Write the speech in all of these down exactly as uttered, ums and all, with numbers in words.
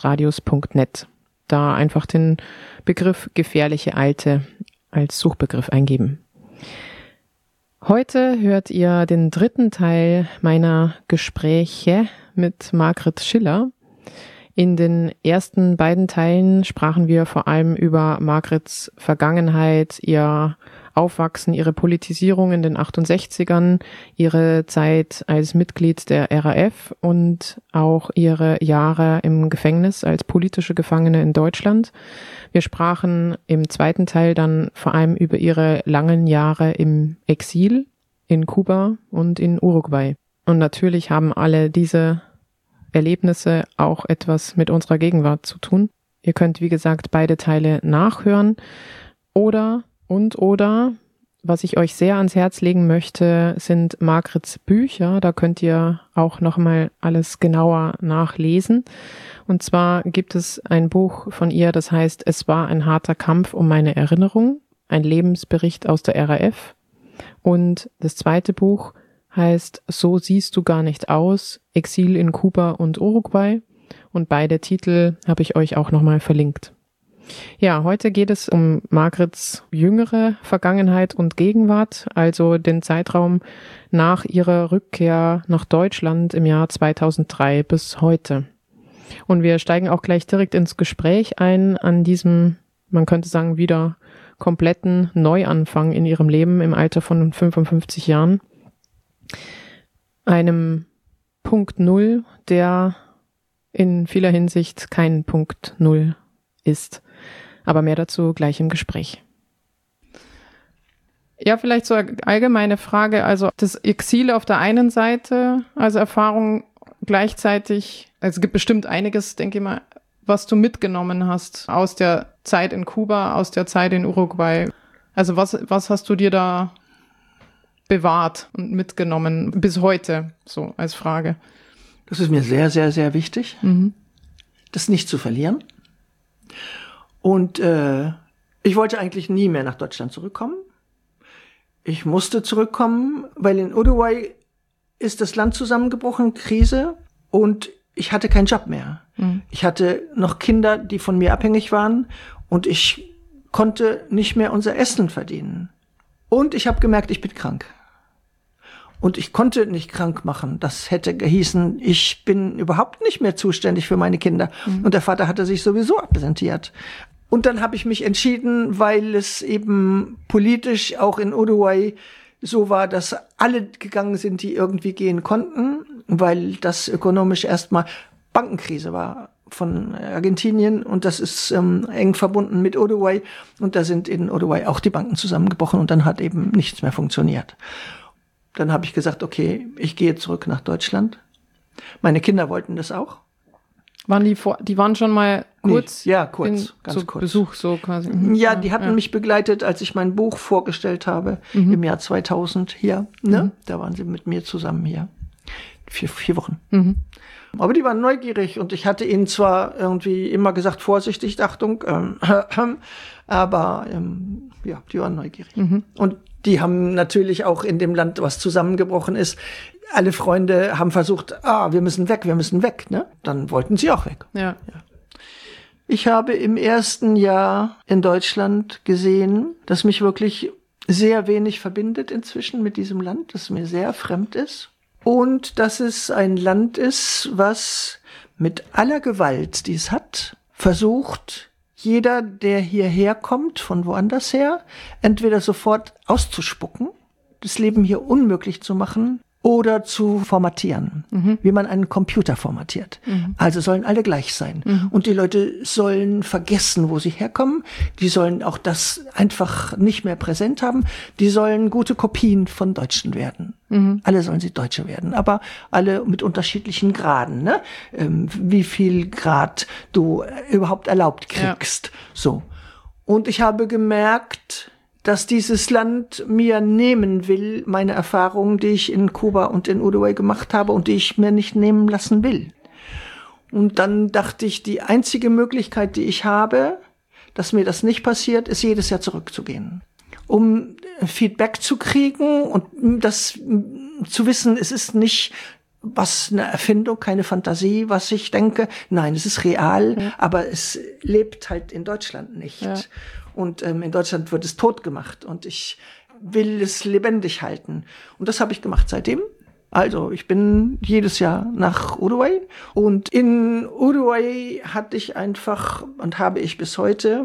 radius punkt net. Da einfach den Begriff gefährliche Alte als Suchbegriff eingeben. Heute hört ihr den dritten Teil meiner Gespräche mit Margret Schiller. In den ersten beiden Teilen sprachen wir vor allem über Margrets Vergangenheit, ihr Aufwachsen, ihre Politisierung in den achtundsechzigern, ihre Zeit als Mitglied der R A F und auch ihre Jahre im Gefängnis als politische Gefangene in Deutschland. Wir sprachen im zweiten Teil dann vor allem über ihre langen Jahre im Exil in Kuba und in Uruguay. Und natürlich haben alle diese Erlebnisse auch etwas mit unserer Gegenwart zu tun. Ihr könnt, wie gesagt, beide Teile nachhören oder und oder, was ich euch sehr ans Herz legen möchte, sind Margrets Bücher. Da könnt ihr auch nochmal alles genauer nachlesen. Und zwar gibt es ein Buch von ihr, das heißt Es war ein harter Kampf um meine Erinnerung, ein Lebensbericht aus der R A F. Und das zweite Buch heißt So siehst du gar nicht aus, Exil in Kuba und Uruguay. Und beide Titel habe ich euch auch nochmal verlinkt. Ja, heute geht es um Margrets jüngere Vergangenheit und Gegenwart, also den Zeitraum nach ihrer Rückkehr nach Deutschland im Jahr zweitausenddrei bis heute. Und wir steigen auch gleich direkt ins Gespräch ein an diesem, man könnte sagen, wieder kompletten Neuanfang in ihrem Leben im Alter von fünfundfünfzig Jahren. Einem Punkt Null, der in vieler Hinsicht kein Punkt Null ist. Aber mehr dazu gleich im Gespräch. Ja, vielleicht so eine allgemeine Frage. Also das Exil auf der einen Seite, also Erfahrung gleichzeitig, also es gibt bestimmt einiges, denke ich mal, was du mitgenommen hast aus der Zeit in Kuba, aus der Zeit in Uruguay. Also was, was hast du dir da bewahrt und mitgenommen bis heute, so als Frage? Das ist mir sehr, sehr, sehr wichtig, mhm. das nicht zu verlieren. Und äh, ich wollte eigentlich nie mehr nach Deutschland zurückkommen. Ich musste zurückkommen, weil in Uruguay ist das Land zusammengebrochen, Krise, und ich hatte keinen Job mehr. Mhm. Ich hatte noch Kinder, die von mir abhängig waren, und ich konnte nicht mehr unser Essen verdienen. Und ich habe gemerkt, ich bin krank. Und ich konnte nicht krank machen. Das hätte gehießen, ich bin überhaupt nicht mehr zuständig für meine Kinder. Mhm. Und der Vater hatte sich sowieso absentiert. Und dann habe ich mich entschieden, weil es eben politisch auch in Uruguay so war, dass alle gegangen sind, die irgendwie gehen konnten, weil das ökonomisch erstmal Bankenkrise war von Argentinien, und das ist ähm, eng verbunden mit Uruguay, und da sind in Uruguay auch die Banken zusammengebrochen, und dann hat eben nichts mehr funktioniert. Dann habe ich gesagt, okay, ich gehe zurück nach Deutschland. Meine Kinder wollten das auch. Waren die vor, die waren schon mal kurz? Nee, ja, kurz, in, ganz zu kurz. Besuch so quasi. Ja, die hatten ja. mich begleitet, als ich mein Buch vorgestellt habe, mhm. im Jahr zweitausend hier. Ne? Mhm. Da waren sie mit mir zusammen hier. Vier, vier Wochen. Mhm. Aber die waren neugierig, und ich hatte ihnen zwar irgendwie immer gesagt, vorsichtig, Achtung, ähm, aber ähm, ja, die waren neugierig. Mhm. Und die haben natürlich auch in dem Land, was zusammengebrochen ist, alle Freunde haben versucht, ah, wir müssen weg, wir müssen weg, ne? Dann wollten sie auch weg. Ja. Ja. Ich habe im ersten Jahr in Deutschland gesehen, dass mich wirklich sehr wenig verbindet inzwischen mit diesem Land, das mir sehr fremd ist. Und dass es ein Land ist, was mit aller Gewalt, die es hat, versucht, jeder, der hierher kommt, von woanders her, entweder sofort auszuspucken, das Leben hier unmöglich zu machen, oder zu formatieren, mhm. wie man einen Computer formatiert. Mhm. Also sollen alle gleich sein. Mhm. Und die Leute sollen vergessen, wo sie herkommen. Die sollen auch das einfach nicht mehr präsent haben. Die sollen gute Kopien von Deutschen werden. Mhm. Alle sollen sie Deutsche werden, aber alle mit unterschiedlichen Graden, ne? Ähm, wie viel Grad du überhaupt erlaubt kriegst. Ja. So. Und ich habe gemerkt, dass dieses Land mir nehmen will, meine Erfahrungen, die ich in Kuba und in Uruguay gemacht habe und die ich mir nicht nehmen lassen will. Und dann dachte ich, die einzige Möglichkeit, die ich habe, dass mir das nicht passiert, ist jedes Jahr zurückzugehen. Um Feedback zu kriegen und das zu wissen, es ist nicht was eine Erfindung, keine Fantasie, was ich denke. Nein, es ist real, ja. aber es lebt halt in Deutschland nicht. Ja. Und ähm, in Deutschland wird es tot gemacht und ich will es lebendig halten. Und das habe ich gemacht seitdem. Also ich bin jedes Jahr nach Uruguay und in Uruguay hatte ich einfach und habe ich bis heute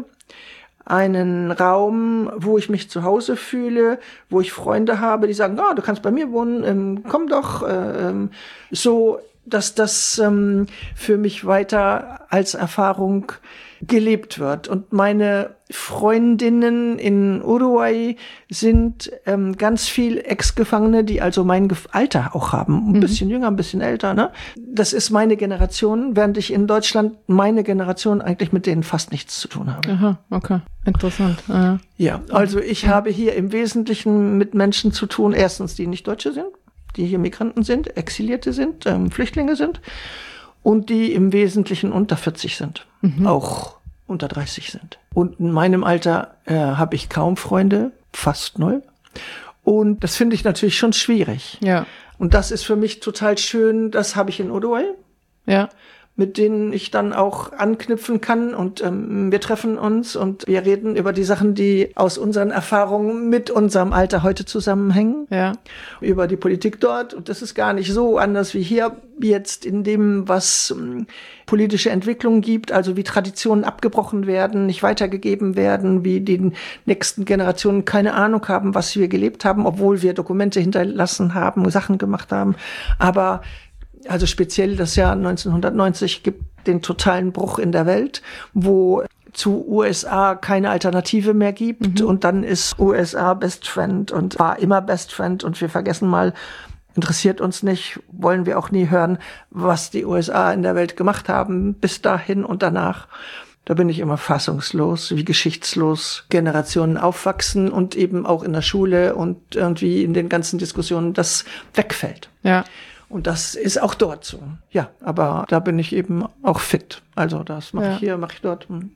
einen Raum, wo ich mich zu Hause fühle, wo ich Freunde habe, die sagen, ah, du kannst bei mir wohnen, ähm, komm doch, ähm, so, dass das ähm, für mich weiter als Erfahrung gelebt wird. Und meine Freundinnen in Uruguay sind ähm, ganz viel Ex-Gefangene, die also mein Ge- Alter auch haben. Ein mhm. bisschen jünger, ein bisschen älter, ne? Das ist meine Generation, während ich in Deutschland meine Generation eigentlich mit denen fast nichts zu tun habe. Aha, okay. Interessant. Aha. Ja, also ich ja. habe hier im Wesentlichen mit Menschen zu tun, erstens, die nicht Deutsche sind, die hier Migranten sind, Exilierte sind, ähm, Flüchtlinge sind und die im Wesentlichen unter vierzig sind, mhm. auch unter dreißig sind. Und in meinem Alter äh, habe ich kaum Freunde, fast null. Und das finde ich natürlich schon schwierig. Ja. Und das ist für mich total schön, das habe ich in Uruguay. Ja. Mit denen ich dann auch anknüpfen kann und ähm, wir treffen uns und wir reden über die Sachen, die aus unseren Erfahrungen mit unserem Alter heute zusammenhängen. Ja. Über die Politik dort und das ist gar nicht so anders wie hier jetzt in dem, was ähm, politische Entwicklung gibt, also wie Traditionen abgebrochen werden, nicht weitergegeben werden, wie die nächsten Generationen keine Ahnung haben, was wir gelebt haben, obwohl wir Dokumente hinterlassen haben, Sachen gemacht haben, aber also speziell das Jahr neunzehnhundertneunzig gibt den totalen Bruch in der Welt, wo zu U S A keine Alternative mehr gibt. Mhm. Und dann ist U S A Best Friend und war immer Best Friend. Und wir vergessen mal, interessiert uns nicht, wollen wir auch nie hören, was die U S A in der Welt gemacht haben, bis dahin und danach. Da bin ich immer fassungslos, wie geschichtslos Generationen aufwachsen und eben auch in der Schule und irgendwie in den ganzen Diskussionen das wegfällt. Ja. Und das ist auch dort so. Ja, aber da bin ich eben auch fit. Also das mache ja. ich hier, mache ich dort. Hm.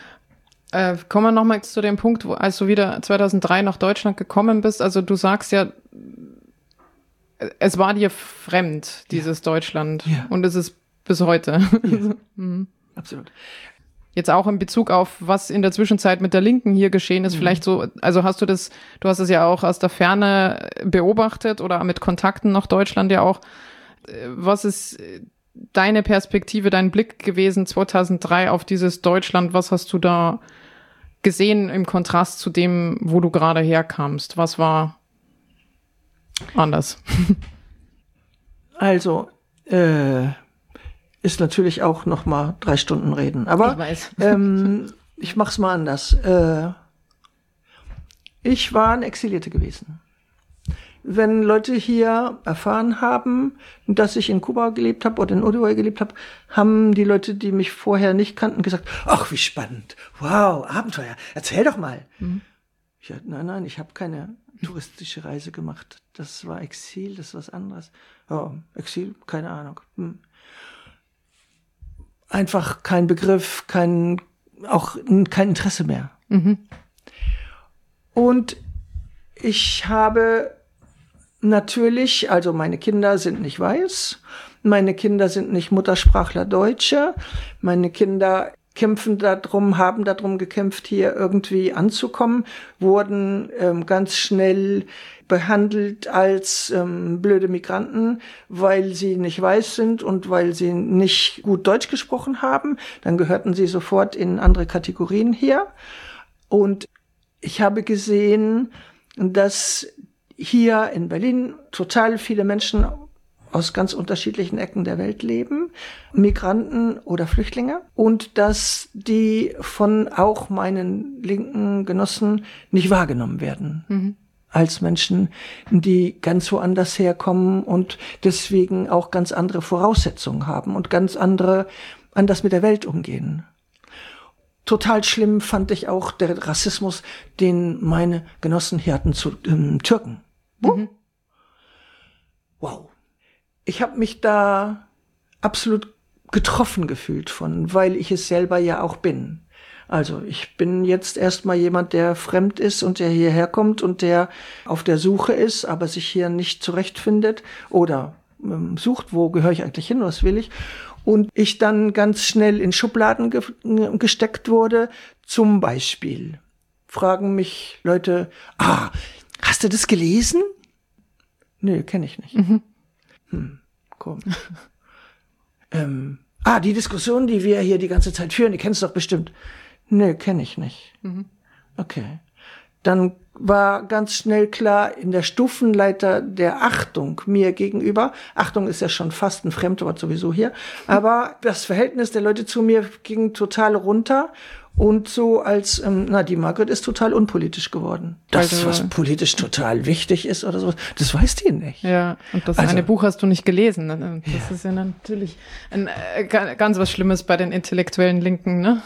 Äh, kommen wir nochmal zu dem Punkt, wo als du wieder zweitausenddrei nach Deutschland gekommen bist. Also du sagst ja, es war dir fremd, dieses ja. Deutschland. Ja. Und es ist bis heute. Ja. mhm. Absolut. Jetzt auch in Bezug auf, was in der Zwischenzeit mit der Linken hier geschehen ist, mhm. vielleicht so, also hast du das, du hast es ja auch aus der Ferne beobachtet oder mit Kontakten nach Deutschland ja auch. Was ist deine Perspektive, dein Blick gewesen zweitausenddrei auf dieses Deutschland? Was hast du da gesehen im Kontrast zu dem, wo du gerade herkamst? Was war anders? Also, äh, ist natürlich auch noch mal drei Stunden reden. Aber ich weiß. ähm, ich mach's mal anders. Äh, ich war ein Exilierte gewesen. Wenn Leute hier erfahren haben, dass ich in Kuba gelebt habe oder in Uruguay gelebt habe, haben die Leute, die mich vorher nicht kannten, gesagt, ach, wie spannend. Wow, Abenteuer. Erzähl doch mal. Mhm. Ich sagte, nein, nein, ich habe keine touristische Reise gemacht. Das war Exil, das ist was anderes. Oh, Exil, keine Ahnung. Hm. Einfach kein Begriff, kein, auch kein Interesse mehr. Mhm. Und ich habe natürlich, also meine Kinder sind nicht weiß, meine Kinder sind nicht Muttersprachler Deutsche, meine Kinder kämpfen darum, haben darum gekämpft, hier irgendwie anzukommen, wurden ähm, ganz schnell behandelt als ähm, blöde Migranten, weil sie nicht weiß sind und weil sie nicht gut Deutsch gesprochen haben. Dann gehörten sie sofort in andere Kategorien hier. Und ich habe gesehen, dass hier in Berlin total viele Menschen aus ganz unterschiedlichen Ecken der Welt leben, Migranten oder Flüchtlinge, und dass die von auch meinen linken Genossen nicht wahrgenommen werden. Mhm. Als Menschen, die ganz woanders herkommen und deswegen auch ganz andere Voraussetzungen haben und ganz andere, anders mit der Welt umgehen. Total schlimm fand ich auch der Rassismus, den meine Genossen hier hatten zu ähm, Türken. Mhm. Wow. Ich habe mich da absolut getroffen gefühlt von, weil ich es selber ja auch bin. Also ich bin jetzt erstmal jemand, der fremd ist und der hierher kommt und der auf der Suche ist, aber sich hier nicht zurechtfindet oder ähm, sucht, wo gehöre ich eigentlich hin, was will ich? Und ich dann ganz schnell in Schubladen ge- gesteckt wurde. Zum Beispiel fragen mich Leute, ah, hast du das gelesen? Nö, kenne ich nicht. Mhm. Hm, komisch. ähm, ah, die Diskussion, die wir hier die ganze Zeit führen, die kennst du doch bestimmt. Nö, kenne ich nicht. Mhm. Okay. Dann war ganz schnell klar, in der Stufenleiter der Achtung mir gegenüber, Achtung ist ja schon fast ein Fremdwort sowieso hier, aber das Verhältnis der Leute zu mir ging total runter und so als, ähm, na, die Margret ist total unpolitisch geworden. Das, also, was politisch total wichtig ist oder sowas, das weiß die nicht. Ja, und das also, eine Buch hast du nicht gelesen. Ne? Das ja. ist ja natürlich ein, äh, ganz was Schlimmes bei den intellektuellen Linken, ne?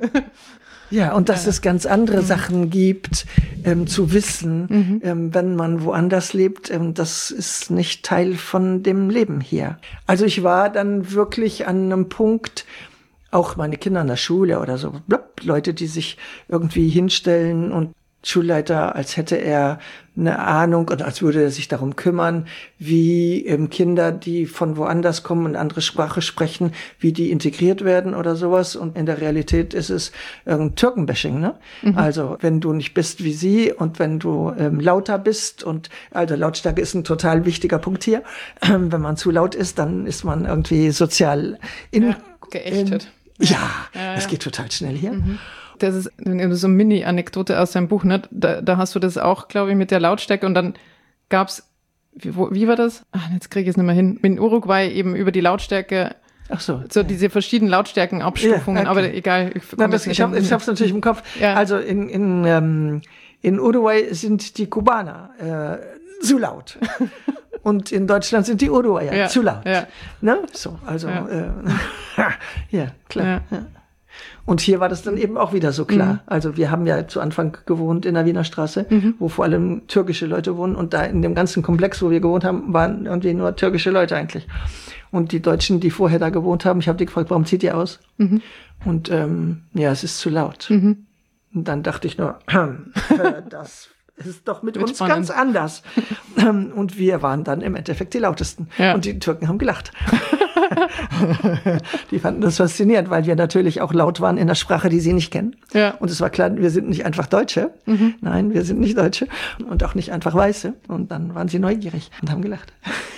Ja, und dass ja. es ganz andere mhm. Sachen gibt, ähm, zu wissen, mhm. ähm, wenn man woanders lebt, ähm, das ist nicht Teil von dem Leben hier. Also ich war dann wirklich an einem Punkt, auch meine Kinder in der Schule oder so, blub, Leute, die sich irgendwie hinstellen und Schulleiter, als hätte er eine Ahnung und als würde er sich darum kümmern, wie ähm, Kinder, die von woanders kommen und andere Sprache sprechen, wie die integriert werden oder sowas. Und in der Realität ist es ähm, Türkenbashing, ne? Mhm. Also wenn du nicht bist wie sie und wenn du ähm, lauter bist und also Lautstärke ist ein total wichtiger Punkt hier. Ähm, wenn man zu laut ist, dann ist man irgendwie sozial in, ja, geächtet. In, ja, ja, ja, das geht total schnell hier. Mhm. Das ist so eine Mini-Anekdote aus deinem Buch, ne? Da, da hast du das auch, glaube ich, mit der Lautstärke und dann gab's, wie, wo, wie war das? Ach, jetzt kriege ich es nicht mehr hin. In Uruguay eben über die Lautstärke, ach so, so diese verschiedenen Lautstärkenabstufungen, ja, okay. Aber egal. Ich, Na, das, ich habe es natürlich im Kopf. Ja. Also in, in, ähm, in Uruguay sind die Kubaner äh, zu laut. Und in Deutschland sind die Uruguayer ja, zu laut. Ja. Ne? So, also, ja, äh, ja klar. Ja. Ja. Und hier war das dann eben auch wieder so klar. Mhm. Also wir haben ja zu Anfang gewohnt in der Wiener Straße, mhm. wo vor allem türkische Leute wohnen. Und da in dem ganzen Komplex, wo wir gewohnt haben, waren irgendwie nur türkische Leute eigentlich. Und die Deutschen, die vorher da gewohnt haben, ich habe die gefragt, warum zieht ihr aus? Mhm. Und ähm, ja, es ist zu laut. Mhm. Und dann dachte ich nur, äh, das ist doch mit Wird uns spannend. Ganz anders. Und wir waren dann im Endeffekt die lautesten. Ja. Und die Türken haben gelacht. Die fanden das faszinierend, weil wir natürlich auch laut waren in der Sprache, die sie nicht kennen. Ja. Und es war klar, wir sind nicht einfach Deutsche. Mhm. Nein, wir sind nicht Deutsche und auch nicht einfach Weiße. Und dann waren sie neugierig und haben gelacht.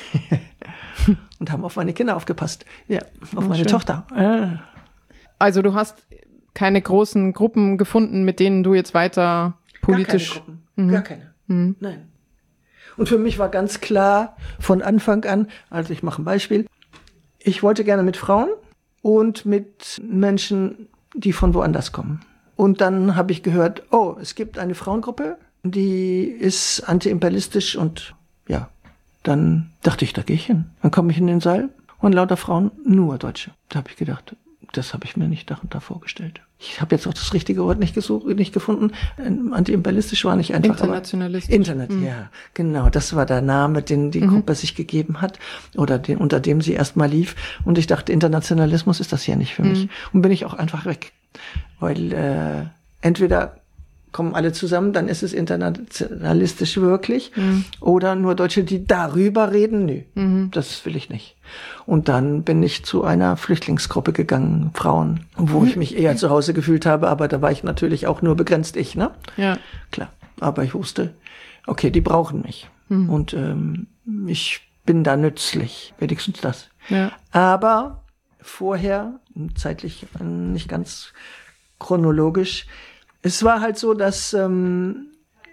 Und haben auf meine Kinder aufgepasst. Ja, auf oh, meine schön. Tochter. Ah. Also du hast keine großen Gruppen gefunden, mit denen du jetzt weiter politisch... Gar keine Gruppen. Mhm. Gar keine. Mhm. Nein. Und für mich war ganz klar von Anfang an, also ich mache ein Beispiel, ich wollte gerne mit Frauen und mit Menschen, die von woanders kommen. Und dann habe ich gehört, oh, es gibt eine Frauengruppe, die ist antiimperialistisch und ja, dann dachte ich, da gehe ich hin. Dann komme ich in den Saal und lauter Frauen, nur Deutsche. Da habe ich gedacht, das habe ich mir nicht da und da vorgestellt. Ich habe jetzt auch das richtige Wort nicht gesucht, nicht gefunden. Antiimperialistisch war nicht einfach. Internationalistisch. Internet, mhm. ja, genau. Das war der Name, den die mhm. Gruppe sich gegeben hat oder den, unter dem sie erstmal lief. Und ich dachte, Internationalismus ist das hier nicht für mhm. mich. Und bin ich auch einfach weg, weil äh, entweder kommen alle zusammen, dann ist es internationalistisch wirklich. Mhm. Oder nur Deutsche, die darüber reden. Nö, mhm. das will ich nicht. Und dann bin ich zu einer Flüchtlingsgruppe gegangen, Frauen, wo mhm. ich mich eher zu Hause gefühlt habe. Aber da war ich natürlich auch nur begrenzt ich, ne? Ja. Klar. Aber ich wusste, okay, die brauchen mich. Mhm. Und ähm, ich bin da nützlich. Wenigstens das. Ja. Aber vorher, zeitlich nicht ganz chronologisch, es war halt so, dass ähm,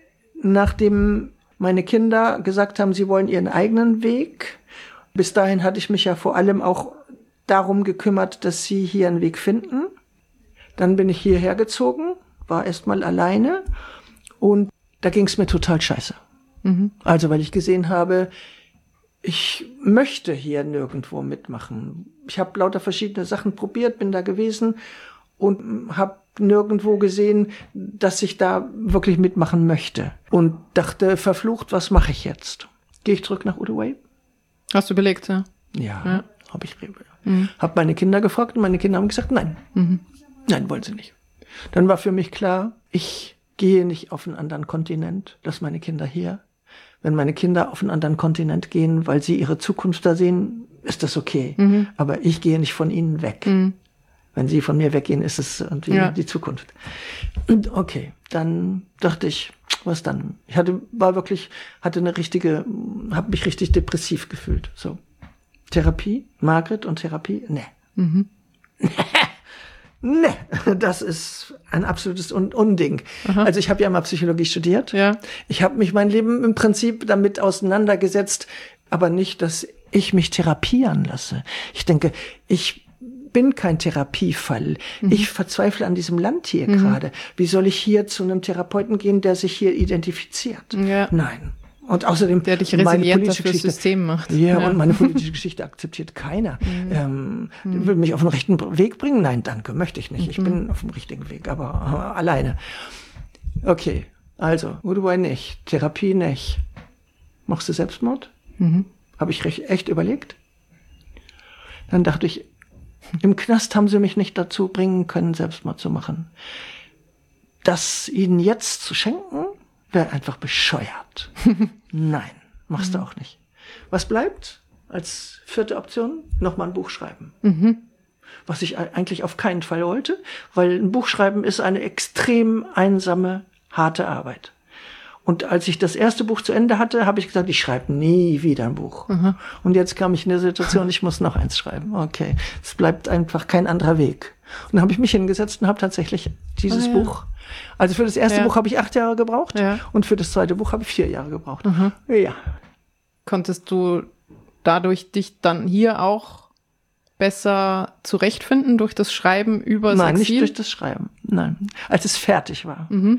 nachdem meine Kinder gesagt haben, sie wollen ihren eigenen Weg, bis dahin hatte ich mich ja vor allem auch darum gekümmert, dass sie hier einen Weg finden. Dann bin ich hierher gezogen, war erstmal alleine und da ging es mir total scheiße. Mhm. Also weil ich gesehen habe, ich möchte hier nirgendwo mitmachen. Ich habe lauter verschiedene Sachen probiert, bin da gewesen und habe nirgendwo gesehen, dass ich da wirklich mitmachen möchte. Und dachte, verflucht, was mache ich jetzt? Gehe ich zurück nach Uruguay? Hast du überlegt, ja? Ja, ja. habe ich. Mhm. Habe meine Kinder gefragt und meine Kinder haben gesagt, nein. Mhm. Nein, wollen sie nicht. Dann war für mich klar, ich gehe nicht auf einen anderen Kontinent, lass meine Kinder hier. Wenn meine Kinder auf einen anderen Kontinent gehen, weil sie ihre Zukunft da sehen, ist das okay. Mhm. Aber ich gehe nicht von ihnen weg. Mhm. Wenn sie von mir weggehen, ist es irgendwie ja. die Zukunft. Und okay, dann dachte ich, was dann? Ich hatte, war wirklich, hatte eine richtige, habe mich richtig depressiv gefühlt. So. Therapie, Margret und Therapie, ne. Mhm. Ne, das ist ein absolutes Unding. Aha. Also ich habe ja mal Psychologie studiert. Ja. Ich habe mich mein Leben im Prinzip damit auseinandergesetzt, aber nicht, dass ich mich therapieren lasse. Ich denke, ich bin kein Therapiefall. Mhm. Ich verzweifle an diesem Land hier mhm. gerade. Wie soll ich hier zu einem Therapeuten gehen, der sich hier identifiziert? Ja. Nein. Und außerdem, der dich resilienter fürs System macht. Ja, ja, und meine politische Geschichte akzeptiert keiner. Mhm. Ähm, mhm. Will mich auf den rechten Weg bringen? Nein, danke, möchte ich nicht. Ich mhm. bin auf dem richtigen Weg, aber äh, alleine. Okay, also, Uruguay nicht, Therapie nicht. Machst du Selbstmord? Mhm. Habe ich recht, echt überlegt. Dann dachte ich, im Knast haben sie mich nicht dazu bringen können, Selbstmord zu machen. Das ihnen jetzt zu schenken, wäre einfach bescheuert. Nein, machst du auch nicht. Was bleibt als vierte Option? Nochmal ein Buch schreiben. Mhm. Was ich eigentlich auf keinen Fall wollte, weil ein Buch schreiben ist eine extrem einsame, harte Arbeit. Und als ich das erste Buch zu Ende hatte, habe ich gesagt, ich schreibe nie wieder ein Buch. Mhm. Und jetzt kam ich in der Situation, ich muss noch eins schreiben. Okay, es bleibt einfach kein anderer Weg. Und dann habe ich mich hingesetzt und habe tatsächlich dieses oh, ja. Buch. Also für das erste ja. Buch habe ich acht Jahre gebraucht ja. und für das zweite Buch habe ich vier Jahre gebraucht. Mhm. Ja. Konntest du dadurch dich dann hier auch besser zurechtfinden durch das Schreiben über das Nein, Exil? nicht durch das Schreiben. Nein, als es fertig war. Mhm.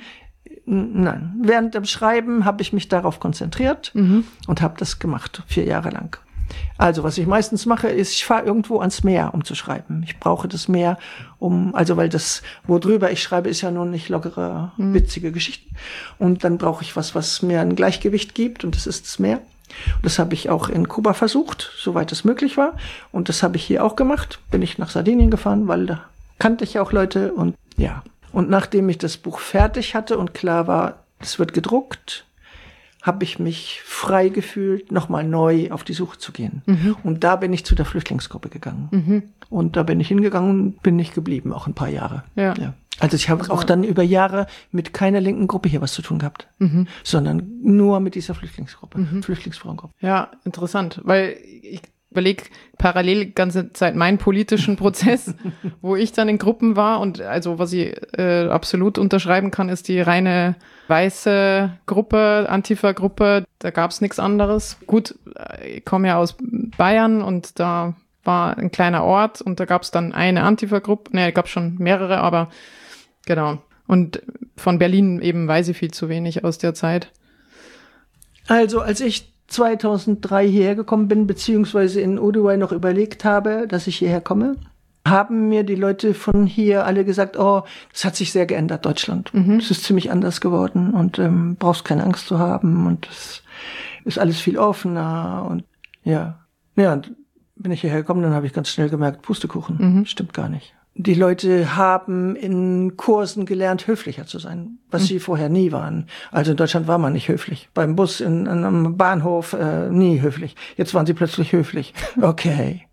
Nein, während dem Schreiben habe ich mich darauf konzentriert mhm. und habe das gemacht, vier Jahre lang. Also was ich meistens mache, ist, ich fahre irgendwo ans Meer, um zu schreiben. Ich brauche das Meer, um, also weil das, worüber ich schreibe, ist ja nun nicht lockere, mhm. witzige Geschichten. Und dann brauche ich was, was mir ein Gleichgewicht gibt, und das ist das Meer. Und das habe ich auch in Kuba versucht, soweit es möglich war. Und das habe ich hier auch gemacht. Bin ich nach Sardinien gefahren, weil da kannte ich ja auch Leute und ja. Und nachdem ich das Buch fertig hatte und klar war, es wird gedruckt, habe ich mich frei gefühlt, nochmal neu auf die Suche zu gehen. Mhm. Und da bin ich zu der Flüchtlingsgruppe gegangen. Mhm. Und da bin ich hingegangen und bin nicht geblieben, auch ein paar Jahre. Ja. Ja. Also ich habe auch dann über Jahre mit keiner linken Gruppe hier was zu tun gehabt, mhm. sondern nur mit dieser Flüchtlingsgruppe, mhm. Flüchtlingsfrauengruppe. Ja, interessant, weil ich überlege parallel die ganze Zeit meinen politischen Prozess, wo ich dann in Gruppen war, und also was ich äh, absolut unterschreiben kann, ist die reine weiße Gruppe, Antifa-Gruppe, da gab es nichts anderes. Gut, ich komme ja aus Bayern und da war ein kleiner Ort und da gab es dann eine Antifa-Gruppe, ne, gab es schon mehrere, aber genau. Und von Berlin eben weiß ich viel zu wenig aus der Zeit. Also als ich zweitausenddrei hierher gekommen bin, beziehungsweise in Uruguay noch überlegt habe, dass ich hierher komme, haben mir die Leute von hier alle gesagt, oh, das hat sich sehr geändert, Deutschland. Mhm. Das ist ziemlich anders geworden und ähm, brauchst keine Angst zu haben und das ist alles viel offener und ja. Ja, und bin ich hierher gekommen, dann habe ich ganz schnell gemerkt, Pustekuchen, mhm. stimmt gar nicht. Die Leute haben in Kursen gelernt, höflicher zu sein, was mhm. sie vorher nie waren. Also in Deutschland war man nicht höflich. Beim Bus, in, in einem Bahnhof, äh, nie höflich. Jetzt waren sie plötzlich höflich. Okay.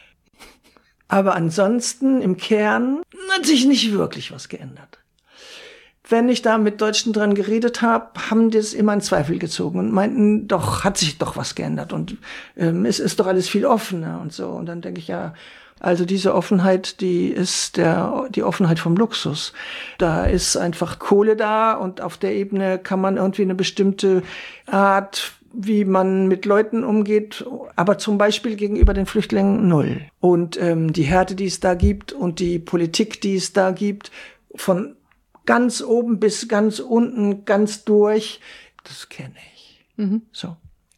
Aber ansonsten im Kern hat sich nicht wirklich was geändert. Wenn ich da mit Deutschen dran geredet habe, haben die es immer in Zweifel gezogen und meinten, doch, hat sich doch was geändert und ähm, es ist doch alles viel offener und so. Und dann denke ich, ja, also diese Offenheit, die ist der, die Offenheit vom Luxus. Da ist einfach Kohle da und auf der Ebene kann man irgendwie eine bestimmte Art, wie man mit Leuten umgeht, aber zum Beispiel gegenüber den Flüchtlingen null. Und ähm, die Härte, die es da gibt und die Politik, die es da gibt, von ganz oben bis ganz unten, ganz durch, das kenne ich. Mhm. So.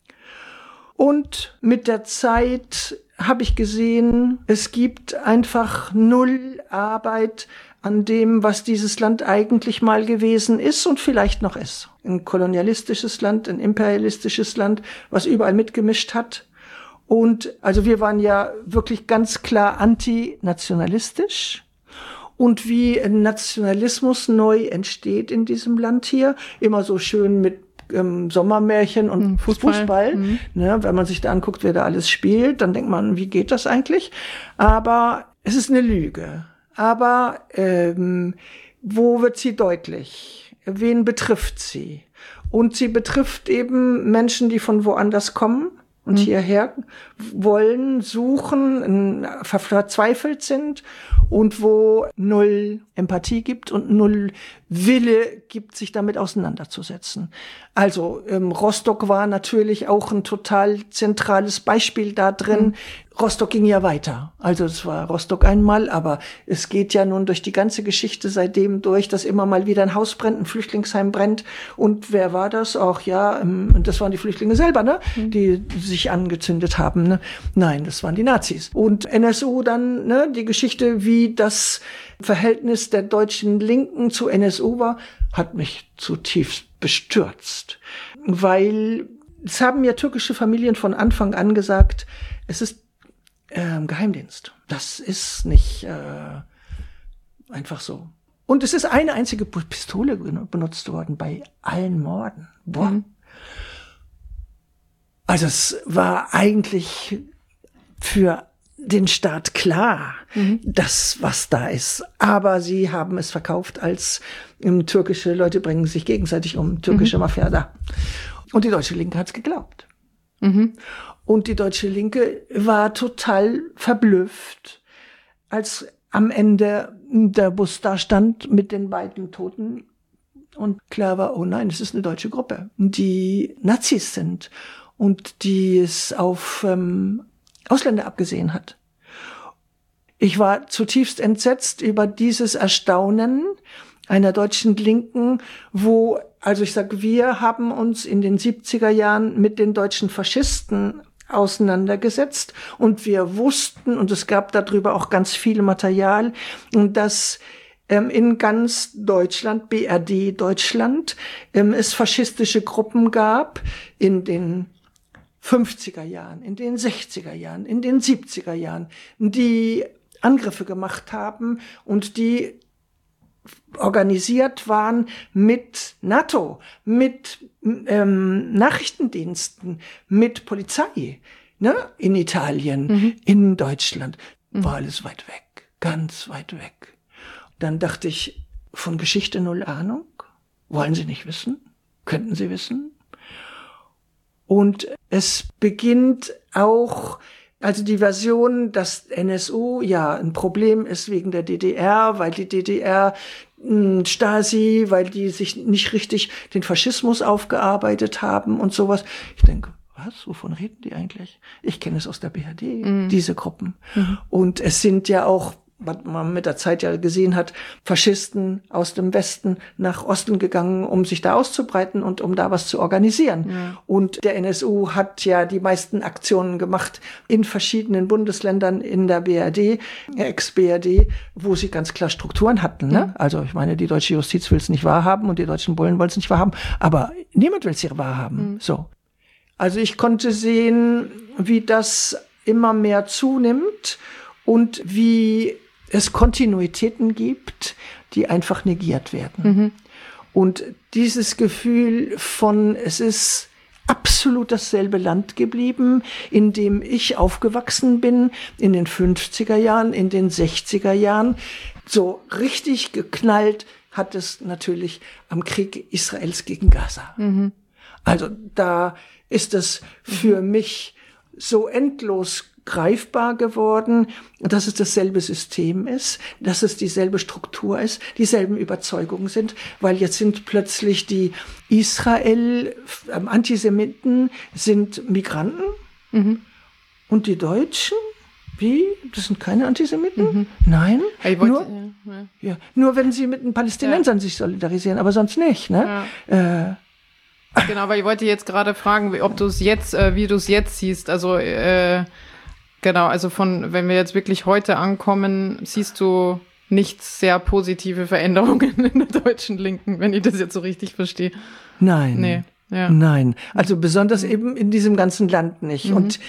Und mit der Zeit habe ich gesehen, es gibt einfach null Arbeit an dem, was dieses Land eigentlich mal gewesen ist und vielleicht noch ist. Ein kolonialistisches Land, ein imperialistisches Land, was überall mitgemischt hat. Und also wir waren ja wirklich ganz klar antinationalistisch. Und wie Nationalismus neu entsteht in diesem Land hier, immer so schön mit ähm, Sommermärchen und Fußball. Fußball mhm. ne? Wenn man sich da anguckt, wer da alles spielt, dann denkt man, wie geht das eigentlich? Aber es ist eine Lüge. Aber ähm, wo wird sie deutlich? Wen betrifft sie? Und sie betrifft eben Menschen, die von woanders kommen und mhm. hierher wollen, suchen, verzweifelt sind und wo null Empathie gibt und null Wille gibt, sich damit auseinanderzusetzen. Also ähm, Rostock war natürlich auch ein total zentrales Beispiel da drin. Mhm. Rostock ging ja weiter. Also es war Rostock einmal, aber es geht ja nun durch die ganze Geschichte seitdem durch, dass immer mal wieder ein Haus brennt, ein Flüchtlingsheim brennt. Und wer war das? Auch ja, ähm, das waren die Flüchtlinge selber, ne, mhm. die sich angezündet haben. Ne? Nein, das waren die Nazis. Und N S U dann, ne, die Geschichte, wie das Verhältnis der deutschen Linken zu N S U war, hat mich zutiefst bestürzt. Weil es haben ja türkische Familien von Anfang an gesagt, es ist äh, Geheimdienst. Das ist nicht äh, einfach so. Und es ist eine einzige Pistole benutzt worden bei allen Morden. Boah. Mhm. Also es war eigentlich für den Staat klar, mhm. das, was da ist. Aber sie haben es verkauft als ähm, türkische Leute bringen sich gegenseitig um, türkische mhm. Mafia da. Und die deutsche Linke hat es geglaubt. Mhm. Und die deutsche Linke war total verblüfft, als am Ende der Bus da stand mit den beiden Toten und klar war, oh nein, es ist eine deutsche Gruppe, die Nazis sind und die es auf ähm, Ausländer abgesehen hat. Ich war zutiefst entsetzt über dieses Erstaunen einer deutschen Linken, wo, also ich sage, wir haben uns in den siebziger Jahren mit den deutschen Faschisten auseinandergesetzt und wir wussten, und es gab darüber auch ganz viel Material, dass ähm, in ganz Deutschland, B R D Deutschland, ähm, es faschistische Gruppen gab in den fünfziger Jahren, in den sechziger Jahren, in den siebziger Jahren, die Angriffe gemacht haben und die organisiert waren mit NATO, mit ähm, Nachrichtendiensten, mit Polizei, ne, in Italien, mhm. in Deutschland. War mhm. alles weit weg, ganz weit weg. Dann dachte ich, von Geschichte null Ahnung. Wollen Sie nicht wissen? Könnten Sie wissen? Und es beginnt auch, also die Version, dass N S U ja ein Problem ist wegen der D D R, weil die D D R, Stasi, weil die sich nicht richtig den Faschismus aufgearbeitet haben und sowas. Ich denke, was? Wovon reden die eigentlich? Ich kenne es aus der B R D, mhm. diese Gruppen. Mhm. Und es sind ja auch, was man mit der Zeit ja gesehen hat, Faschisten aus dem Westen nach Osten gegangen, um sich da auszubreiten und um da was zu organisieren. Ja. Und der N S U hat ja die meisten Aktionen gemacht in verschiedenen Bundesländern in der B R D, Ex-B R D, wo sie ganz klar Strukturen hatten. Ne? Ja. Also ich meine, die deutsche Justiz will es nicht wahrhaben und die deutschen Bullen wollen es nicht wahrhaben, aber niemand will es hier wahrhaben. Mhm. So. Also ich konnte sehen, wie das immer mehr zunimmt und wie es Kontinuitäten gibt, die einfach negiert werden. Mhm. Und dieses Gefühl von, es ist absolut dasselbe Land geblieben, in dem ich aufgewachsen bin, in den fünfziger Jahren, in den sechziger Jahren, so richtig geknallt hat es natürlich am Krieg Israels gegen Gaza. Mhm. Also da ist es für mhm. mich so endlos greifbar geworden, dass es dasselbe System ist, dass es dieselbe Struktur ist, dieselben Überzeugungen sind, weil jetzt sind plötzlich die Israel-Antisemiten sind Migranten mhm. und die Deutschen, wie? Das sind keine Antisemiten? Mhm. Nein, wollte, nur, ja, ja. Ja, nur wenn sie mit den Palästinensern ja. sich solidarisieren, aber sonst nicht. Ne? Ja. Äh, Genau, weil ich wollte jetzt gerade fragen, ob du es jetzt, äh, wie du es jetzt siehst. Also äh, genau, also von, wenn wir jetzt wirklich heute ankommen, siehst du nicht sehr positive Veränderungen in der deutschen Linken, wenn ich das jetzt so richtig verstehe. Nein. Nee, ja. Nein. Also besonders eben in diesem ganzen Land nicht. Mhm. Und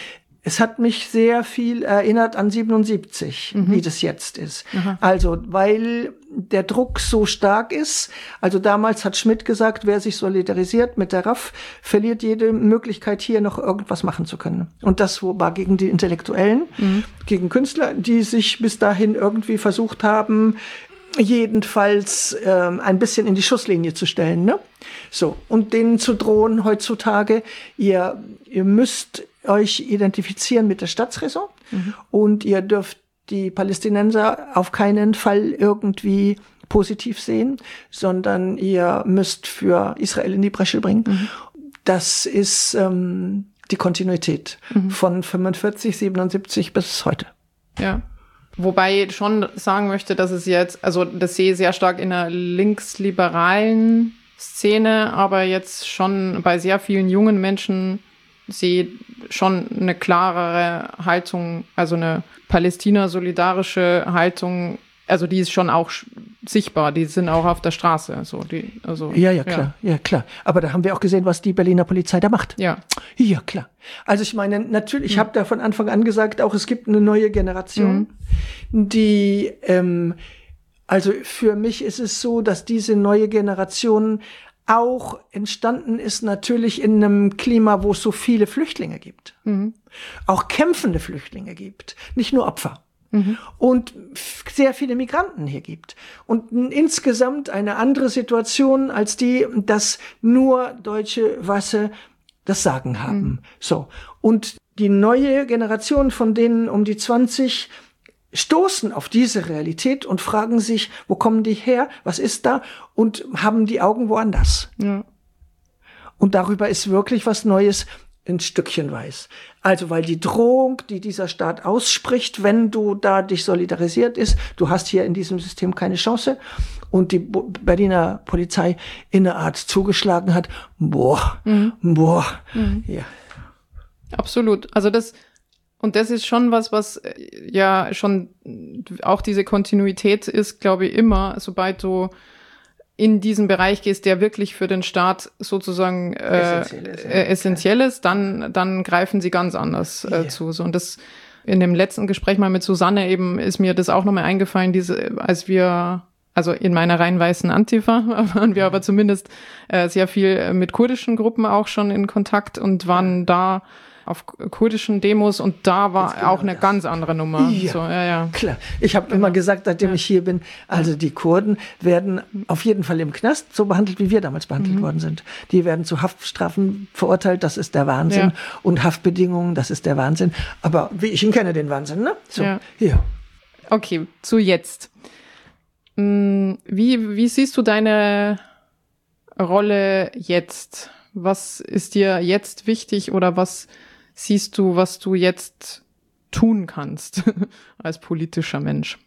Es hat mich sehr viel erinnert an siebenundsiebzig, mhm. wie das jetzt ist. Aha. Also, weil der Druck so stark ist. Also damals hat Schmidt gesagt, wer sich solidarisiert mit der R A F, verliert jede Möglichkeit, hier noch irgendwas machen zu können. Und das war gegen die Intellektuellen, mhm. gegen Künstler, die sich bis dahin irgendwie versucht haben, jedenfalls ähm, ein bisschen in die Schusslinie zu stellen, ne? So, und denen zu drohen heutzutage, ihr, ihr müsst euch identifizieren mit der Staatsräson mhm. und ihr dürft die Palästinenser auf keinen Fall irgendwie positiv sehen, sondern ihr müsst für Israel in die Bresche bringen. Mhm. Das ist ähm, die Kontinuität mhm. von fünfundvierzig, siebenundsiebzig bis heute. Ja. Wobei ich schon sagen möchte, dass es jetzt, also das sehe ich sehr stark in der linksliberalen Szene, aber jetzt schon bei sehr vielen jungen Menschen sehe schon eine klarere Haltung, also eine Palästina-solidarische Haltung, also die ist schon auch sichtbar, die sind auch auf der Straße. So, die, also, ja, ja, klar, ja. ja, klar. Aber da haben wir auch gesehen, was die Berliner Polizei da macht. Ja. Ja, klar. Also ich meine, natürlich, ich mhm. habe da von Anfang an gesagt, auch es gibt eine neue Generation, mhm. die, ähm, also für mich ist es so, dass diese neue Generation auch entstanden ist natürlich in einem Klima, wo es so viele Flüchtlinge gibt. Mhm. Auch kämpfende Flüchtlinge gibt, nicht nur Opfer. Mhm. Und sehr viele Migranten hier gibt. Und insgesamt eine andere Situation als die, dass nur deutsche Wasse das Sagen haben. Mhm. So. Und die neue Generation von denen um die zwanzig stoßen auf diese Realität und fragen sich, wo kommen die her, was ist da, und haben die Augen woanders. Ja. Und darüber ist wirklich was Neues, ein Stückchen weiß. Also, weil die Drohung, die dieser Staat ausspricht, wenn du da dich solidarisiert ist, du hast hier in diesem System keine Chance, und die Berliner Polizei in eine Art zugeschlagen hat, boah, mhm. boah, mhm. ja. Absolut. Also das Und das ist schon was, was ja schon auch diese Kontinuität ist, glaube ich, immer, sobald du in diesen Bereich gehst, der wirklich für den Staat sozusagen äh, essentiell ist, ja. äh, essentiell ist, dann, dann greifen sie ganz anders äh, yeah. zu. So, und das in dem letzten Gespräch mal mit Susanne eben ist mir das auch nochmal eingefallen, diese, als wir, also in meiner rein weißen Antifa, waren wir aber zumindest äh, sehr viel mit kurdischen Gruppen auch schon in Kontakt und waren da auf kurdischen Demos, und da war genau auch eine das. ganz andere Nummer. Ja, so, ja, ja. Klar. Ich habe genau. immer gesagt, seitdem ja. ich hier bin, also die Kurden werden auf jeden Fall im Knast so behandelt, wie wir damals behandelt mhm. worden sind. Die werden zu Haftstrafen verurteilt, das ist der Wahnsinn. Ja. Und Haftbedingungen, das ist der Wahnsinn. Aber wie ich ihn kenne, den Wahnsinn, ne? So, ja. hier. Okay, zu jetzt. Wie, wie siehst du deine Rolle jetzt? Was ist dir jetzt wichtig, oder was siehst du, was du jetzt tun kannst als politischer Mensch?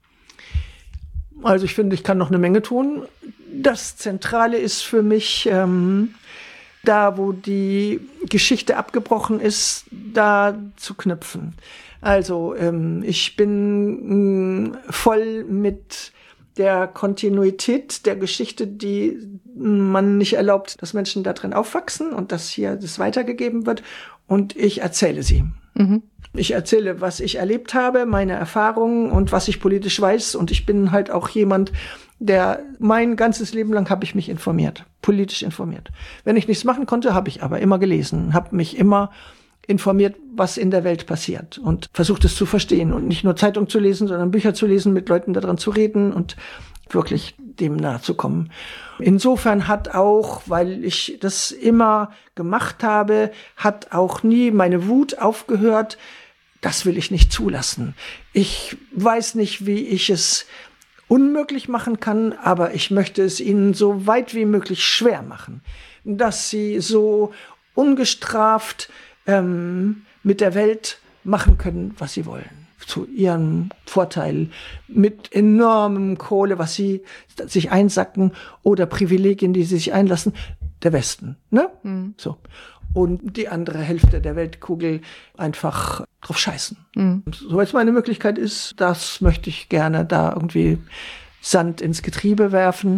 Also ich finde, ich kann noch eine Menge tun. Das Zentrale ist für mich, ähm, da wo die Geschichte abgebrochen ist, da zu knüpfen. Also ähm, ich bin mh, voll mit der Kontinuität der Geschichte, die man nicht erlaubt, dass Menschen da drin aufwachsen und dass hier das weitergegeben wird. Und ich erzähle sie. Mhm. Ich erzähle, was ich erlebt habe, meine Erfahrungen und was ich politisch weiß. Und ich bin halt auch jemand, der mein ganzes Leben lang habe ich mich informiert, politisch informiert. Wenn ich nichts machen konnte, habe ich aber immer gelesen, habe mich immer informiert, was in der Welt passiert, und versucht es zu verstehen und nicht nur Zeitung zu lesen, sondern Bücher zu lesen, mit Leuten daran zu reden und wirklich dem nahe zu kommen. Insofern hat auch, weil ich das immer gemacht habe, hat auch nie meine Wut aufgehört. Das will ich nicht zulassen. Ich weiß nicht, wie ich es unmöglich machen kann, aber ich möchte es ihnen so weit wie möglich schwer machen, dass sie so ungestraft ähm, mit der Welt machen können, was sie wollen. Zu ihrem Vorteil, mit enormem Kohle, was sie sich einsacken, oder Privilegien, die sie sich einlassen, der Westen, ne? Mhm. So. Und die andere Hälfte der Weltkugel einfach drauf scheißen. Mhm. Soweit es meine Möglichkeit ist, das möchte ich gerne da irgendwie Sand ins Getriebe werfen.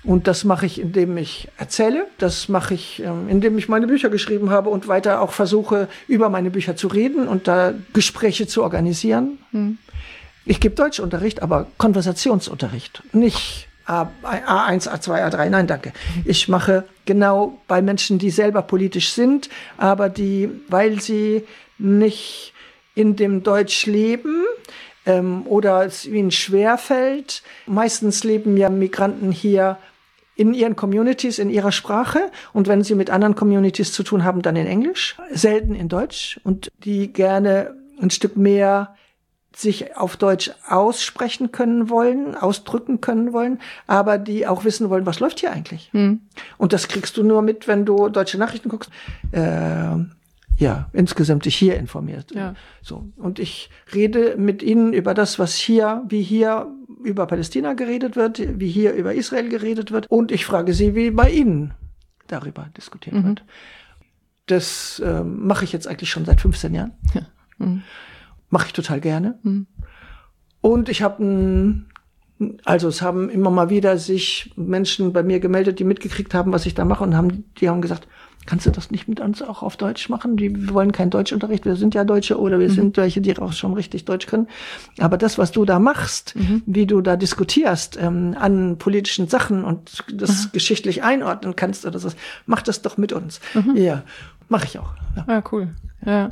Und das mache ich, indem ich erzähle. Das mache ich, ähm, indem ich meine Bücher geschrieben habe und weiter auch versuche, über meine Bücher zu reden und da Gespräche zu organisieren. Mhm. Ich gebe Deutschunterricht, aber Konversationsunterricht. Nicht A eins, A zwei, A drei. Nein, danke. Ich mache genau bei Menschen, die selber politisch sind, aber die, weil sie nicht in dem Deutsch leben, ähm, oder es ihnen schwerfällt. Meistens leben ja Migranten hier in ihren Communities, in ihrer Sprache. Und wenn sie mit anderen Communities zu tun haben, dann in Englisch. Selten in Deutsch. Und die gerne ein Stück mehr sich auf Deutsch aussprechen können wollen, ausdrücken können wollen, aber die auch wissen wollen, was läuft hier eigentlich. Hm. Und das kriegst du nur mit, wenn du deutsche Nachrichten guckst. Äh, ja, insgesamt dich hier informiert. Ja. So. Und ich rede mit ihnen über das, was hier, wie hier über Palästina geredet wird, wie hier über Israel geredet wird. Und ich frage sie, wie bei ihnen darüber diskutiert mhm. wird. Das äh, mache ich jetzt eigentlich schon seit fünfzehn Jahren. Ja. Mhm. Mache ich total gerne. Mhm. Und ich habe ein, also es haben immer mal wieder sich Menschen bei mir gemeldet, die mitgekriegt haben, was ich da mache und haben, die haben gesagt, kannst du das nicht mit uns auch auf Deutsch machen? Die, wir wollen keinen Deutschunterricht, wir sind ja Deutsche oder wir mhm. sind welche, die auch schon richtig Deutsch können. Aber das, was du da machst, mhm. wie du da diskutierst ähm, an politischen Sachen und das mhm. geschichtlich einordnen kannst oder so, mach das doch mit uns. Mhm. Ja, mache ich auch. Ja, ja cool. Ja.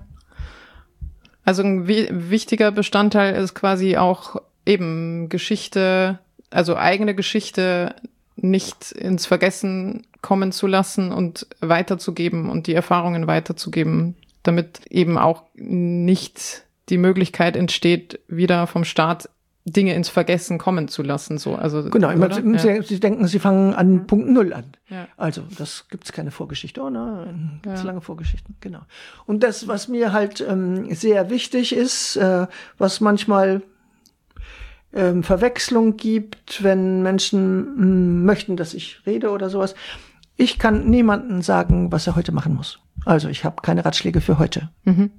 Also ein w- wichtiger Bestandteil ist quasi auch eben Geschichte, also eigene Geschichte nicht ins Vergessen kommen zu lassen und weiterzugeben und die Erfahrungen weiterzugeben, damit eben auch nicht die Möglichkeit entsteht, wieder vom Staat Dinge ins Vergessen kommen zu lassen. So, also genau, immer, sie, ja. sie denken, sie fangen an Punkt Null an. Ja. Also das gibt's keine Vorgeschichte, oh ne, gibt's ja. lange Vorgeschichten, genau. Und das, was mir halt ähm, sehr wichtig ist, äh, was manchmal ähm, Verwechslung gibt, wenn Menschen m, möchten, dass ich rede oder sowas. Ich kann niemandem sagen, was er heute machen muss. Also ich habe keine Ratschläge für heute. Mhm.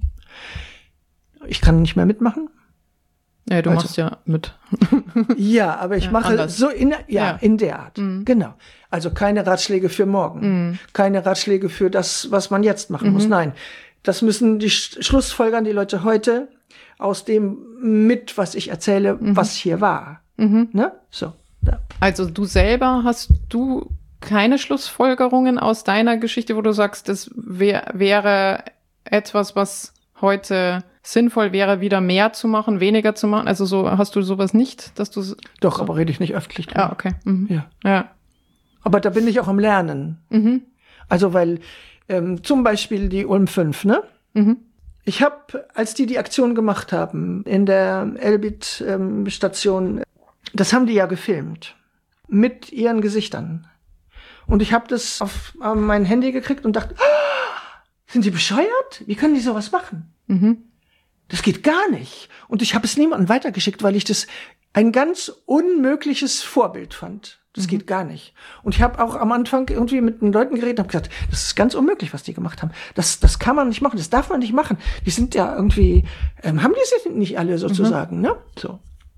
Ich kann nicht mehr mitmachen. Ja, du also, machst ja mit. Ja, aber ich ja, mache anders. so in, ja, ja. in der Art. Mhm. Genau. Also keine Ratschläge für morgen. Mhm. Keine Ratschläge für das, was man jetzt machen mhm. muss. Nein. Das müssen die Sch- Schlussfolgern die Leute heute aus dem mit, was ich erzähle, mhm. was hier war. Mhm. Ne? So. Ja. Also du selber hast du keine Schlussfolgerungen aus deiner Geschichte, wo du sagst, das wär, wäre etwas, was heute sinnvoll wäre, wieder mehr zu machen, weniger zu machen? Also so hast du sowas nicht, dass du Doch, so aber rede ich nicht öffentlich drüber. Ja, okay. Mhm. Ja. ja. Aber da bin ich auch am Lernen. Mhm. Also weil ähm, zum Beispiel die Ulm fünf, ne? Mhm. Ich habe, als die die Aktion gemacht haben in der Elbit-Station, ähm, das haben die ja gefilmt mit ihren Gesichtern. Und ich habe das auf, auf mein Handy gekriegt und dachte, ah, sind die bescheuert? Wie können die sowas machen? Mhm. Das geht gar nicht. Und ich habe es niemandem weitergeschickt, weil ich das ein ganz unmögliches Vorbild fand. Das mhm. geht gar nicht. Und ich habe auch am Anfang irgendwie mit den Leuten geredet und habe gesagt, das ist ganz unmöglich, was die gemacht haben. Das, das kann man nicht machen, das darf man nicht machen. Die sind ja irgendwie, ähm, haben die es nicht alle sozusagen, mhm. ne? So.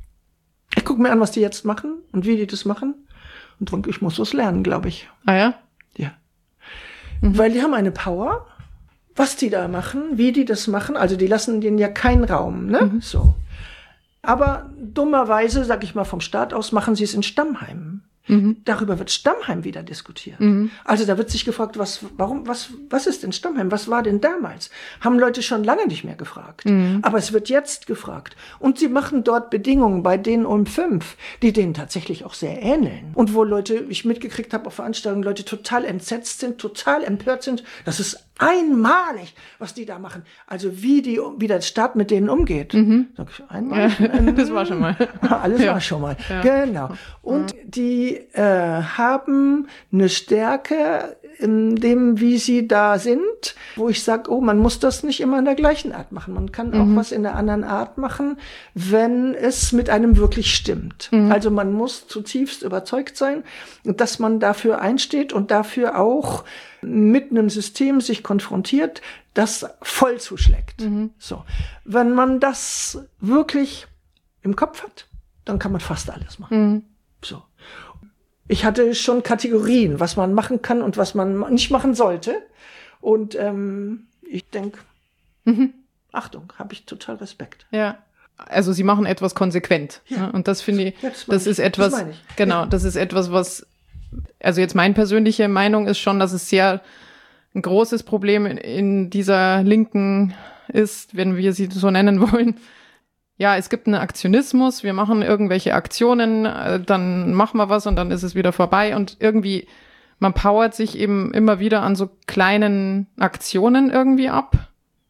Ich gucke mir an, was die jetzt machen und wie die das machen. Und denke, ich muss was lernen, glaube ich. Ah ja? Ja. Mhm. Weil die haben eine Power. Was die da machen, wie die das machen, also die lassen denen ja keinen Raum, ne? Mhm. So. Aber dummerweise, sag ich mal vom Staat aus, machen sie es in Stammheimen. Mhm. Darüber wird Stammheim wieder diskutiert. Mhm. Also da wird sich gefragt, was, warum, was, was ist denn Stammheim? Was war denn damals? Haben Leute schon lange nicht mehr gefragt. Mhm. Aber es wird jetzt gefragt. Und sie machen dort Bedingungen bei denen um fünf, die denen tatsächlich auch sehr ähneln. Und wo Leute, ich mitgekriegt habe auf Veranstaltungen, Leute total entsetzt sind, total empört sind. Das ist einmalig, was die da machen. Also wie die, wie der Staat mit denen umgeht. Mhm. Sag ich, einmalig? Ja, das war schon mal. Alles ja. war schon mal. Ja. Genau. Und ja. die äh, haben eine Stärke in dem, wie sie da sind, wo ich sage, oh, man muss das nicht immer in der gleichen Art machen. Man kann auch mhm. was in der anderen Art machen, wenn es mit einem wirklich stimmt. Mhm. Also man muss zutiefst überzeugt sein, dass man dafür einsteht und dafür auch mit einem System sich konfrontiert, das voll zuschlägt. Mhm. So. Wenn man das wirklich im Kopf hat, dann kann man fast alles machen. Mhm. So. ich hatte schon Kategorien, was man machen kann und was man nicht machen sollte. Und ähm, ich denke, mhm. Achtung, habe ich total Respekt. Ja. Also sie machen etwas konsequent. Ja. Ne? Und das finde ich, ja, das, das ist ich. etwas, das meine ich. Genau, ja. Das ist etwas, was, also jetzt meine persönliche Meinung ist schon, dass es sehr ein großes Problem in, in dieser Linken ist, wenn wir sie so nennen wollen. Ja, es gibt einen Aktionismus, wir machen irgendwelche Aktionen, dann machen wir was und dann ist es wieder vorbei und irgendwie, man powert sich eben immer wieder an so kleinen Aktionen irgendwie ab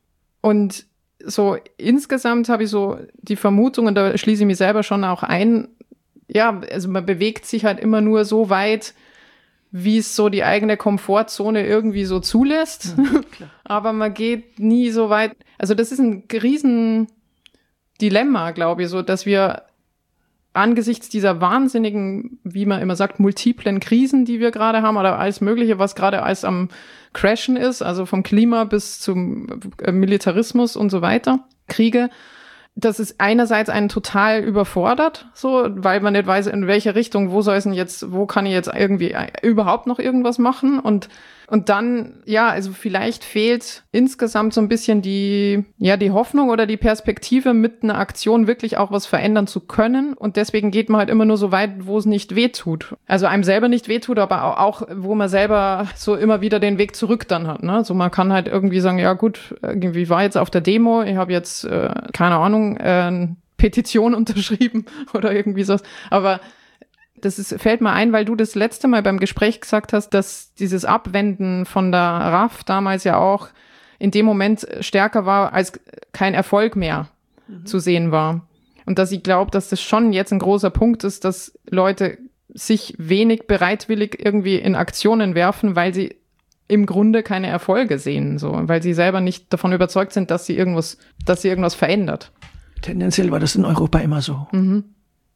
und so insgesamt habe ich so die Vermutung, und da schließe ich mich selber schon auch ein, ja, also man bewegt sich halt immer nur so weit, wie es so die eigene Komfortzone irgendwie so zulässt. Ja, klar. Aber man geht nie so weit. Also das ist ein riesen Dilemma, glaube ich, so, dass wir angesichts dieser wahnsinnigen, wie man immer sagt, multiplen Krisen, die wir gerade haben, oder alles Mögliche, was gerade alles am Crashen ist, also vom Klima bis zum Militarismus und so weiter, Kriege, das ist einerseits einen total überfordert, so, weil man nicht weiß, in welche Richtung, wo soll es denn jetzt, wo kann ich jetzt irgendwie überhaupt noch irgendwas machen und und dann, ja, also vielleicht fehlt insgesamt so ein bisschen die, ja, die Hoffnung oder die Perspektive, mit einer Aktion wirklich auch was verändern zu können. Und deswegen geht man halt immer nur so weit, wo es nicht wehtut. Also einem selber nicht wehtut, aber auch, wo man selber so immer wieder den Weg zurück dann hat. Ne? So man kann halt irgendwie sagen, ja gut, irgendwie war jetzt auf der Demo, ich habe jetzt, äh, keine Ahnung, äh, eine Petition unterschrieben oder irgendwie so. Aber das ist, fällt mir ein, weil du das letzte Mal beim Gespräch gesagt hast, dass dieses Abwenden von der R A F damals ja auch in dem Moment stärker war, als kein Erfolg mehr mhm. zu sehen war. Und dass ich glaube, dass das schon jetzt ein großer Punkt ist, dass Leute sich wenig bereitwillig irgendwie in Aktionen werfen, weil sie im Grunde keine Erfolge sehen, so, weil sie selber nicht davon überzeugt sind, dass sie irgendwas, dass sie irgendwas verändert. Tendenziell war das in Europa immer so. Mhm.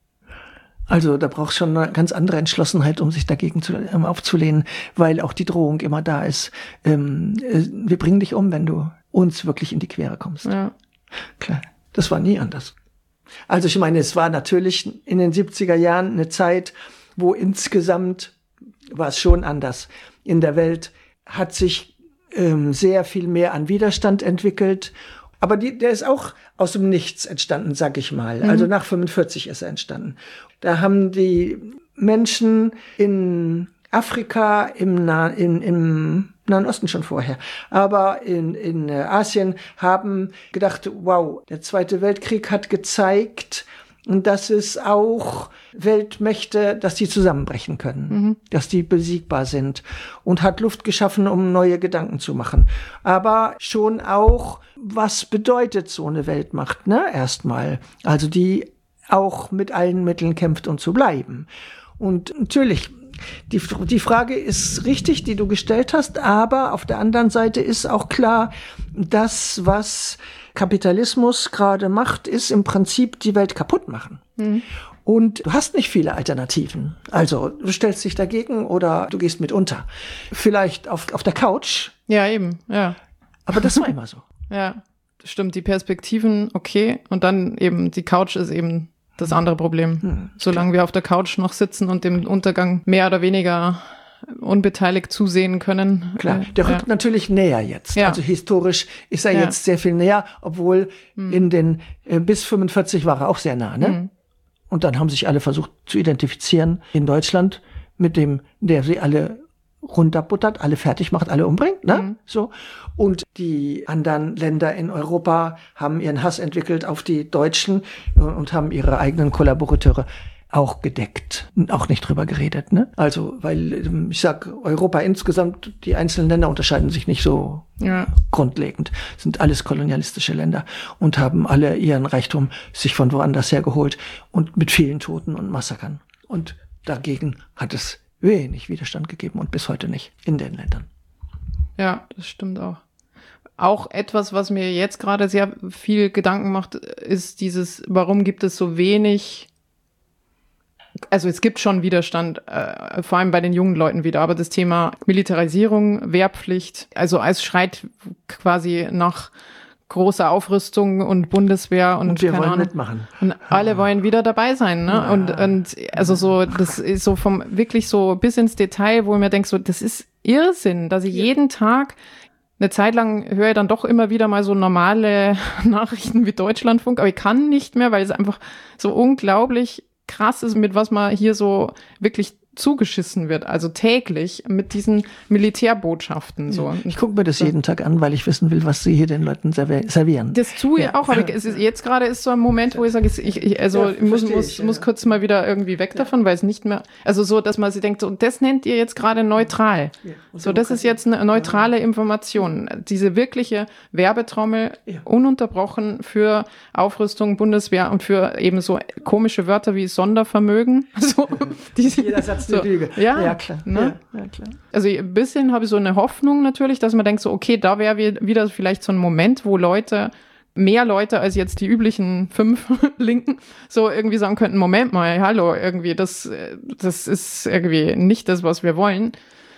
Also da braucht es schon eine ganz andere Entschlossenheit, um sich dagegen zu, ähm, aufzulehnen, weil auch die Drohung immer da ist. Ähm, äh, wir bringen dich um, wenn du uns wirklich in die Quere kommst. Ja. Klar, das war nie anders. Also ich meine, es war natürlich in den siebziger Jahren eine Zeit, wo insgesamt war es schon anders. In der Welt hat sich ähm, sehr viel mehr an Widerstand entwickelt. Aber die, der ist auch aus dem Nichts entstanden, sag ich mal. Mhm. Also nach fünfundvierzig ist er entstanden. Da haben die Menschen in Afrika, im, Na, in, im Nahen Osten schon vorher, aber in, in Asien haben gedacht, wow, der Zweite Weltkrieg hat gezeigt, dass es auch Weltmächte, dass die zusammenbrechen können, mhm. dass die besiegbar sind und hat Luft geschaffen, um neue Gedanken zu machen. Aber schon auch, was bedeutet so eine Weltmacht, ne? Erstmal. Also die auch mit allen Mitteln kämpft, um zu bleiben. Und natürlich, die, die Frage ist richtig, die du gestellt hast, aber auf der anderen Seite ist auch klar, das, was Kapitalismus gerade macht, ist im Prinzip die Welt kaputt machen. Mhm. Und du hast nicht viele Alternativen. Also du stellst dich dagegen oder du gehst mit unter. Vielleicht auf, auf der Couch. Ja, eben, ja. Aber das war immer so. Ja, das stimmt. Die Perspektiven, okay. Und dann eben, die Couch ist eben das andere Problem. Hm, Solange wir auf der Couch noch sitzen und dem Untergang mehr oder weniger unbeteiligt zusehen können. Klar, der ja. rückt natürlich näher jetzt. Ja. Also historisch ist er ja. jetzt sehr viel näher, obwohl hm. in den äh, bis fünfundvierzig war er auch sehr nah, ne? Hm. Und dann haben sich alle versucht zu identifizieren in Deutschland mit dem, der sie alle runterbuttert, alle fertig macht, alle umbringt, ne? Mhm. So. Und die anderen Länder in Europa haben ihren Hass entwickelt auf die Deutschen und haben ihre eigenen Kollaborateure auch gedeckt, auch nicht drüber geredet, ne? Also, weil ich sag, Europa insgesamt, die einzelnen Länder unterscheiden sich nicht so ja. grundlegend, sind alles kolonialistische Länder und haben alle ihren Reichtum sich von woanders her geholt und mit vielen Toten und Massakern. Und dagegen hat es wenig Widerstand gegeben und bis heute nicht in den Ländern. Ja, das stimmt auch. Auch etwas, was mir jetzt gerade sehr viel Gedanken macht, ist dieses, warum gibt es so wenig, also es gibt schon Widerstand, äh, vor allem bei den jungen Leuten wieder, aber das Thema Militarisierung, Wehrpflicht, also es schreit quasi nach große Aufrüstung und Bundeswehr und, Und wir keine wollen Ahnung. mitmachen. Und alle ja. wollen wieder dabei sein, ne? Ja. Und, und also so, das ist so vom, wirklich so bis ins Detail, wo ich mir denke, so, das ist Irrsinn, dass ich ja. jeden Tag, eine Zeit lang höre ich dann doch immer wieder mal so normale Nachrichten wie Deutschlandfunk, aber ich kann nicht mehr, weil es einfach so unglaublich krass ist, mit was man hier so wirklich zugeschissen wird, also täglich mit diesen Militärbotschaften. So. Ich gucke mir das jeden Tag an, weil ich wissen will, was sie hier den Leuten servieren. Das tue ich ja. auch, aber ich, es ist, jetzt gerade ist so ein Moment, wo ich sage, ich, ich, also ja, ich muss, muss, ich, ja. muss kurz mal wieder irgendwie weg ja. davon, weil es nicht mehr, also so, dass man sich denkt, so, das nennt ihr jetzt gerade neutral. Ja. So, das ist jetzt eine neutrale Information. Diese wirkliche Werbetrommel, ja. ununterbrochen für Aufrüstung, Bundeswehr und für eben so komische Wörter wie Sondervermögen. So, die, Jeder Satz eine so, Lüge. Ja, ja, klar. Ne? Ja, ja, klar. Also ein bisschen habe ich so eine Hoffnung natürlich, dass man denkt so, okay, da wäre wieder vielleicht so ein Moment, wo Leute, mehr Leute als jetzt die üblichen fünf Linken, so irgendwie sagen könnten, Moment mal, hallo, irgendwie, das, das ist irgendwie nicht das, was wir wollen.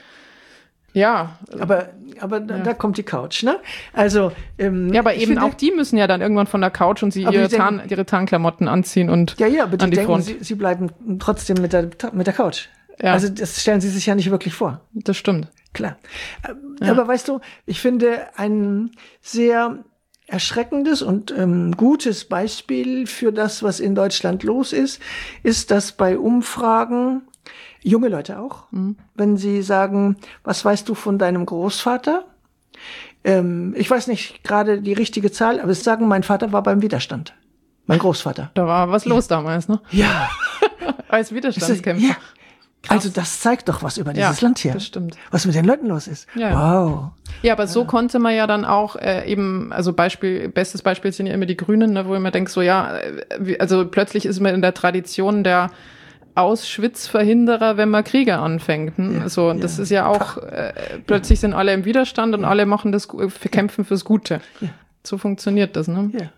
Ja. Aber, aber da, ja. da kommt die Couch, ne? Also, ähm, ja, aber eben finde, auch die müssen ja dann irgendwann von der Couch und sie ihre, denken, Tarn, ihre Tarnklamotten anziehen und ja, ja, aber die an die denken, Front. Sie, sie bleiben trotzdem mit der, mit der Couch. Ja. Also, das stellen sie sich ja nicht wirklich vor. Das stimmt. Klar. Ja. Aber weißt du, ich finde ein sehr erschreckendes und ähm, gutes Beispiel für das, was in Deutschland los ist, ist, dass bei Umfragen junge Leute auch, mhm. wenn sie sagen, was weißt du von deinem Großvater? Ähm, ich weiß nicht gerade die richtige Zahl, aber sie sagen, mein Vater war beim Widerstand. Mein Großvater. Da war was los ja. damals, ne? Ja. Als Widerstandskämpfer. Ja. Krass. Also das zeigt doch was über dieses ja, Land hier. Das stimmt. Was mit den Leuten los ist. Ja. Wow. Ja, aber so ja. konnte man ja dann auch äh, eben, also Beispiel, bestes Beispiel sind ja immer die Grünen, ne, wo ich mir denke, so ja, also plötzlich ist man in der Tradition der Auschwitz-Verhinderer, wenn man Kriege anfängt. Hm? Ja, so, und das ja. ist ja auch, äh, plötzlich sind alle im Widerstand und ja. alle machen das, für kämpfen fürs Gute. Ja. So funktioniert das, ne? Ja.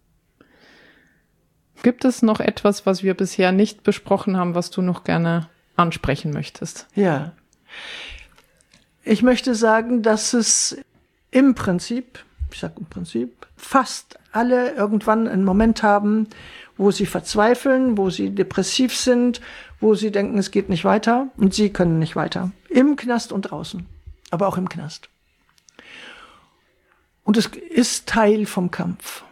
Gibt es noch etwas, was wir bisher nicht besprochen haben, was du noch gerne ansprechen möchtest? Ja. Ich möchte sagen, dass es im Prinzip, ich sag im Prinzip, fast alle irgendwann einen Moment haben, wo sie verzweifeln, wo sie depressiv sind, wo sie denken, es geht nicht weiter und sie können nicht weiter. Im Knast und draußen, aber auch im Knast. Und es ist Teil vom Kampf.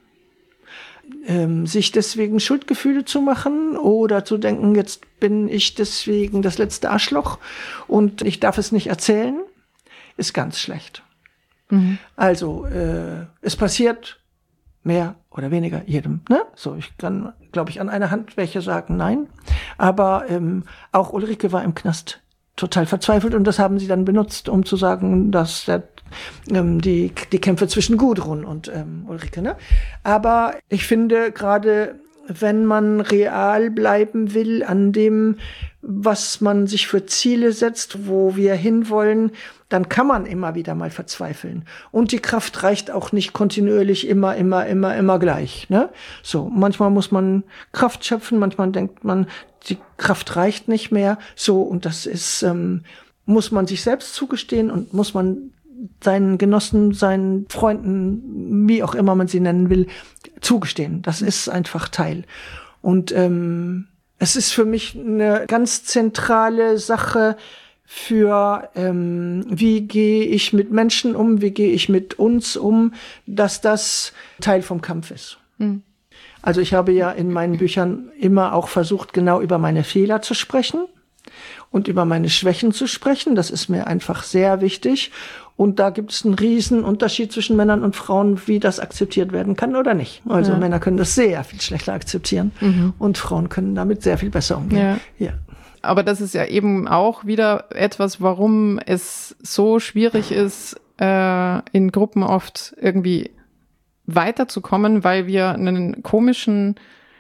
Ähm, sich deswegen Schuldgefühle zu machen oder zu denken, jetzt bin ich deswegen das letzte Arschloch und ich darf es nicht erzählen, ist ganz schlecht. Mhm. Also, äh, es passiert mehr oder weniger jedem, ne? So, ich kann, glaube ich, an einer Hand welche sagen nein. Aber ähm, auch Ulrike war im Knast total verzweifelt und das haben sie dann benutzt, um zu sagen, dass der, ähm, die die Kämpfe zwischen Gudrun und ähm, Ulrike, ne? Aber ich finde, gerade wenn man real bleiben will an dem, was man sich für Ziele setzt, wo wir hinwollen, dann kann man immer wieder mal verzweifeln. Und die Kraft reicht auch nicht kontinuierlich immer, immer, immer, immer gleich, ne? So, manchmal muss man Kraft schöpfen, manchmal denkt man, die Kraft reicht nicht mehr. So, und das ist, ähm, muss man sich selbst zugestehen und muss man seinen Genossen, seinen Freunden, wie auch immer man sie nennen will, zugestehen. Das ist einfach Teil. Und ähm, es ist für mich eine ganz zentrale Sache für, ähm, wie gehe ich mit Menschen um, wie gehe ich mit uns um, dass das Teil vom Kampf ist. Mhm. Also ich habe ja in meinen Büchern immer auch versucht, genau über meine Fehler zu sprechen und über meine Schwächen zu sprechen. Das ist mir einfach sehr wichtig. Und da gibt es einen riesen Unterschied zwischen Männern und Frauen, wie das akzeptiert werden kann oder nicht. Also ja. Männer können das sehr viel schlechter akzeptieren mhm. und Frauen können damit sehr viel besser umgehen. Ja. Ja. Aber das ist ja eben auch wieder etwas, warum es so schwierig ist, äh, in Gruppen oft irgendwie weiterzukommen, weil wir einen komischen,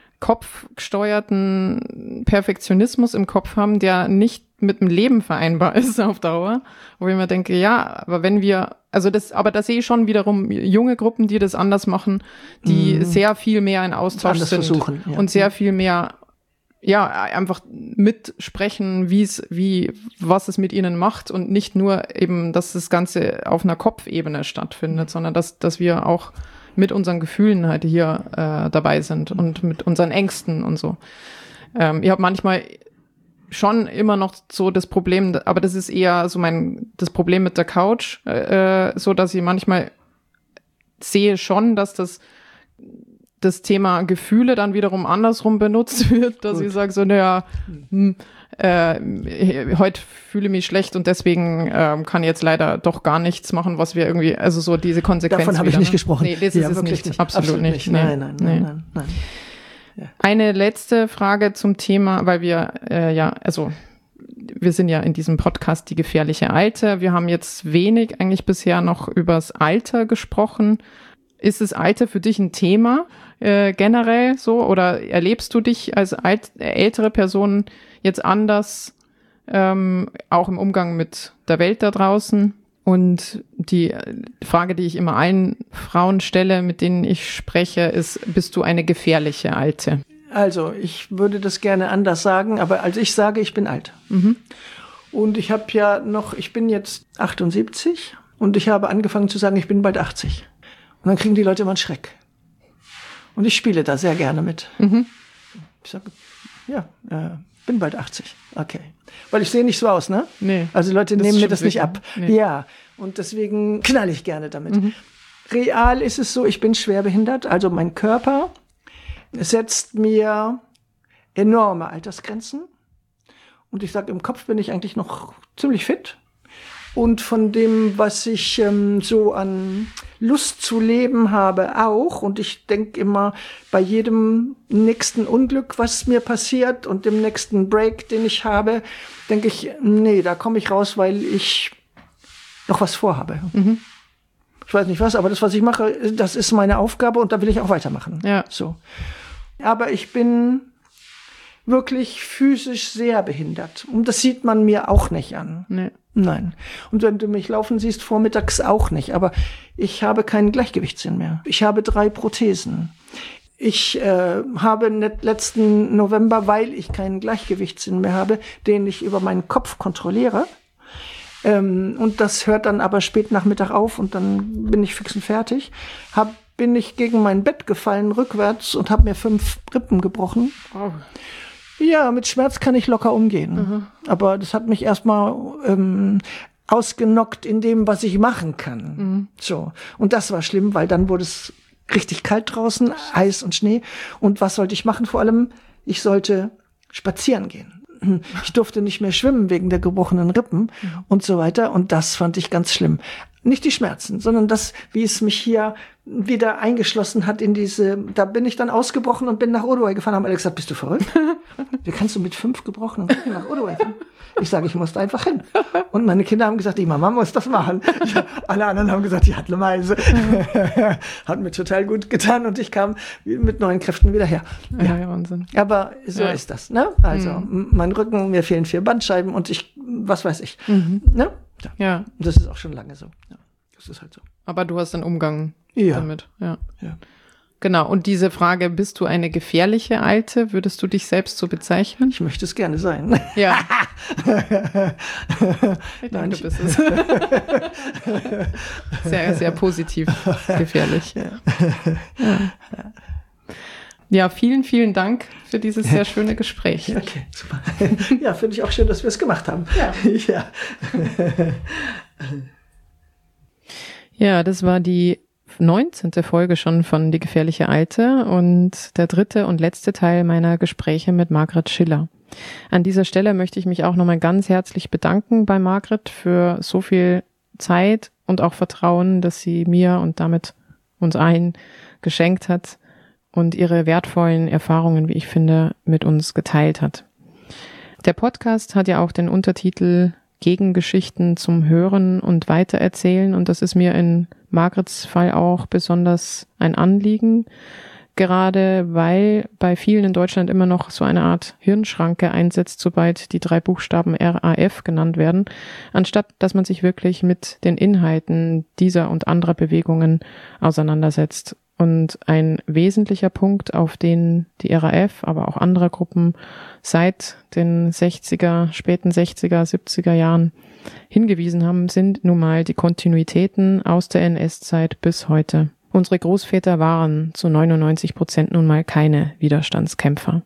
kopfgesteuerten Perfektionismus im Kopf haben, der nicht mit dem Leben vereinbar ist auf Dauer, wo ich mir denke, ja, aber wenn wir, also das, aber da sehe ich schon wiederum junge Gruppen, die das anders machen, die mhm. sehr viel mehr in Austausch sind versuchen, ja. und sehr viel mehr ja, einfach mitsprechen, wie es, wie, was es mit ihnen macht und nicht nur eben, dass das Ganze auf einer Kopfebene stattfindet, sondern dass, dass wir auch mit unseren Gefühlen halt hier äh, dabei sind und mit unseren Ängsten und so. Ähm, ich habe manchmal schon immer noch so das Problem, aber das ist eher so mein, das Problem mit der Couch, äh, so dass ich manchmal sehe schon, dass das das Thema Gefühle dann wiederum andersrum benutzt wird, dass Gut. ich sage so, naja, hm, äh, heute fühle ich mich schlecht und deswegen äh, kann ich jetzt leider doch gar nichts machen, was wir irgendwie, also so diese Konsequenz. Davon habe ich nicht ne? gesprochen. Nee, das ja, ist es nicht. nicht. Absolut, Absolut nicht. nicht. Nee. Nein, nein, nein, nee. nein, nein. Ja. Eine letzte Frage zum Thema, weil wir äh, ja, also wir sind ja in diesem Podcast die gefährliche Alte. Wir haben jetzt wenig eigentlich bisher noch übers Alter gesprochen. Ist das Alter für dich ein Thema äh, generell so oder erlebst du dich als alt, äh, ältere Person jetzt anders, ähm, auch im Umgang mit der Welt da draußen? Und die Frage, die ich immer allen Frauen stelle, mit denen ich spreche, ist, bist du eine gefährliche Alte? Also, ich würde das gerne anders sagen, aber als ich sage, ich bin alt. Mhm. Und ich habe ja noch, ich bin jetzt achtundsiebzig und ich habe angefangen zu sagen, ich bin bald achtzig. Und dann kriegen die Leute immer einen Schreck. Und ich spiele da sehr gerne mit. Mhm. Ich sage, ja, äh, bin bald achtzig. Okay. Weil ich sehe nicht so aus, ne? Nee. Also Leute nehmen mir das nicht ab. Nee. Ja. Und deswegen knall ich gerne damit. Mhm. Real ist es so, ich bin schwerbehindert. Also mein Körper setzt mir enorme Altersgrenzen. Und ich sage, im Kopf bin ich eigentlich noch ziemlich fit. Und von dem, was ich ähm, so an Lust zu leben habe, auch. Und ich denke immer, bei jedem nächsten Unglück, was mir passiert und dem nächsten Break, den ich habe, denke ich, nee, da komme ich raus, weil ich noch was vorhabe. Mhm. Ich weiß nicht was, aber das, was ich mache, das ist meine Aufgabe und da will ich auch weitermachen. Ja. So. Aber ich bin wirklich physisch sehr behindert. Und das sieht man mir auch nicht an. Nee. Nein. Und wenn du mich laufen siehst, vormittags auch nicht. Aber ich habe keinen Gleichgewichtssinn mehr. Ich habe drei Prothesen. Ich äh, habe letzten November, weil ich keinen Gleichgewichtssinn mehr habe, den ich über meinen Kopf kontrolliere. Ähm, und das hört dann aber spät Nachmittag auf und dann bin ich fix und fertig. Hab, bin ich gegen mein Bett gefallen, rückwärts, und habe mir fünf Rippen gebrochen. Oh. Ja, mit Schmerz kann ich locker umgehen. Mhm. Aber das hat mich erstmal ähm, ausgenockt in dem, was ich machen kann. Mhm. So. Und das war schlimm, weil dann wurde es richtig kalt draußen, Eis und Schnee. Und was sollte ich machen? Vor allem, ich sollte spazieren gehen. Ich durfte nicht mehr schwimmen wegen der gebrochenen Rippen mhm. und so weiter. Und das fand ich ganz schlimm. Nicht die Schmerzen, sondern das, wie es mich hier wieder eingeschlossen hat in diese, da bin ich dann ausgebrochen und bin nach Uruguay gefahren, haben alle gesagt, bist du verrückt? Wie kannst du mit fünf gebrochenen Rippen nach Uruguay fahren? Ich sage, ich musste einfach hin. Und meine Kinder haben gesagt, die Mama muss das machen. Ja, alle anderen haben gesagt, die hat eine Meise. Hat mir total gut getan und ich kam mit neuen Kräften wieder her. Ja, ja, Wahnsinn. Aber so ja. ist das, ne? Also, mhm. mein Rücken, mir fehlen vier Bandscheiben und ich, was weiß ich, mhm. ne? Ja. ja. Das ist auch schon lange so. Ja, das ist halt so. Aber du hast einen Umgang ja. damit. Ja. ja. Genau. Und diese Frage, bist du eine gefährliche Alte? Würdest du dich selbst so bezeichnen? Ich möchte es gerne sein. Ja. ich Nein, denke, ich du bist es. sehr, sehr positiv gefährlich. Ja. Ja. Ja, vielen, vielen Dank für dieses sehr schöne Gespräch. Okay, super. Ja, finde ich auch schön, dass wir es gemacht haben. Ja. Ja. Ja, das war die neunzehnte Folge schon von Die gefährliche Alte und der dritte und letzte Teil meiner Gespräche mit Margret Schiller. An dieser Stelle möchte ich mich auch nochmal ganz herzlich bedanken bei Margret für so viel Zeit und auch Vertrauen, das sie mir und damit uns allen geschenkt hat und ihre wertvollen Erfahrungen, wie ich finde, mit uns geteilt hat. Der Podcast hat ja auch den Untertitel Gegengeschichten zum Hören und Weitererzählen und das ist mir in Margrets Fall auch besonders ein Anliegen, gerade weil bei vielen in Deutschland immer noch so eine Art Hirnschranke einsetzt, sobald die drei Buchstaben R A F genannt werden, anstatt dass man sich wirklich mit den Inhalten dieser und anderer Bewegungen auseinandersetzt Und ein wesentlicher Punkt, auf den die R A F, aber auch andere Gruppen seit den sechziger, späten sechziger, siebziger Jahren hingewiesen haben, sind nun mal die Kontinuitäten aus der N S-Zeit bis heute. Unsere Großväter waren zu neunundneunzig Prozent nun mal keine Widerstandskämpfer.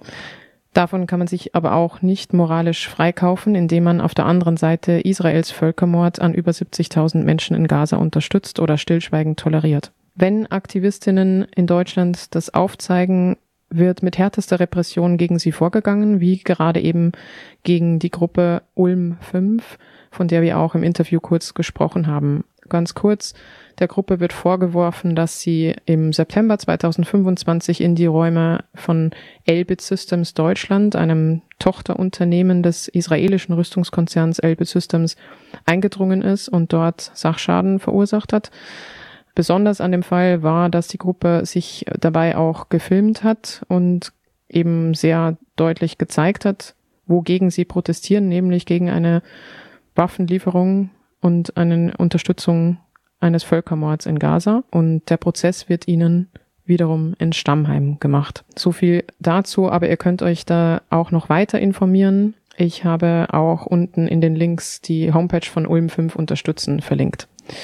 Davon kann man sich aber auch nicht moralisch freikaufen, indem man auf der anderen Seite Israels Völkermord an über siebzigtausend Menschen in Gaza unterstützt oder stillschweigend toleriert. Wenn Aktivistinnen in Deutschland das aufzeigen, wird mit härtester Repression gegen sie vorgegangen, wie gerade eben gegen die Gruppe Ulm fünf, von der wir auch im Interview kurz gesprochen haben. Ganz kurz, der Gruppe wird vorgeworfen, dass sie im September zweitausendfünfundzwanzig in die Räume von Elbit Systems Deutschland, einem Tochterunternehmen des israelischen Rüstungskonzerns Elbit Systems, eingedrungen ist und dort Sachschaden verursacht hat. Besonders an dem Fall war, dass die Gruppe sich dabei auch gefilmt hat und eben sehr deutlich gezeigt hat, wogegen sie protestieren, nämlich gegen eine Waffenlieferung und eine Unterstützung eines Völkermords in Gaza. Und der Prozess wird ihnen wiederum in Stammheim gemacht. So viel dazu, aber ihr könnt euch da auch noch weiter informieren. Ich habe auch unten in den Links die Homepage von Ulm fünf unterstützen verlinkt.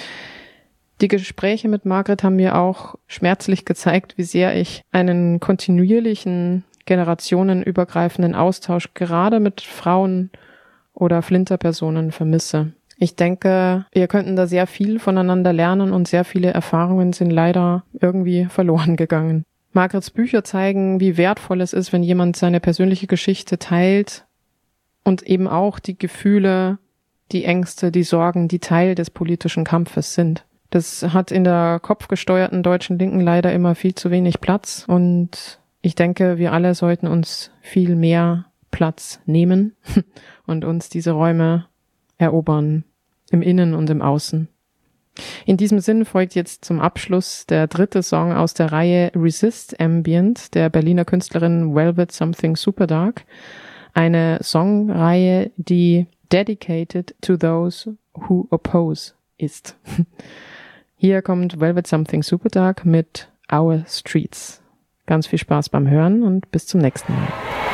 Die Gespräche mit Margret haben mir auch schmerzlich gezeigt, wie sehr ich einen kontinuierlichen, generationenübergreifenden Austausch gerade mit Frauen oder Flinterpersonen vermisse. Ich denke, wir könnten da sehr viel voneinander lernen und sehr viele Erfahrungen sind leider irgendwie verloren gegangen. Margrets Bücher zeigen, wie wertvoll es ist, wenn jemand seine persönliche Geschichte teilt und eben auch die Gefühle, die Ängste, die Sorgen, die Teil des politischen Kampfes sind. Das hat in der kopfgesteuerten deutschen Linken leider immer viel zu wenig Platz und ich denke, wir alle sollten uns viel mehr Platz nehmen und uns diese Räume erobern, im Innen und im Außen. In diesem Sinn folgt jetzt zum Abschluss der dritte Song aus der Reihe Resist Ambient der Berliner Künstlerin Velvet Something Superdark, eine Songreihe, die dedicated to those who oppose ist. Hier kommt Velvet Something Superdark mit Our Streets. Ganz viel Spaß beim Hören und bis zum nächsten Mal.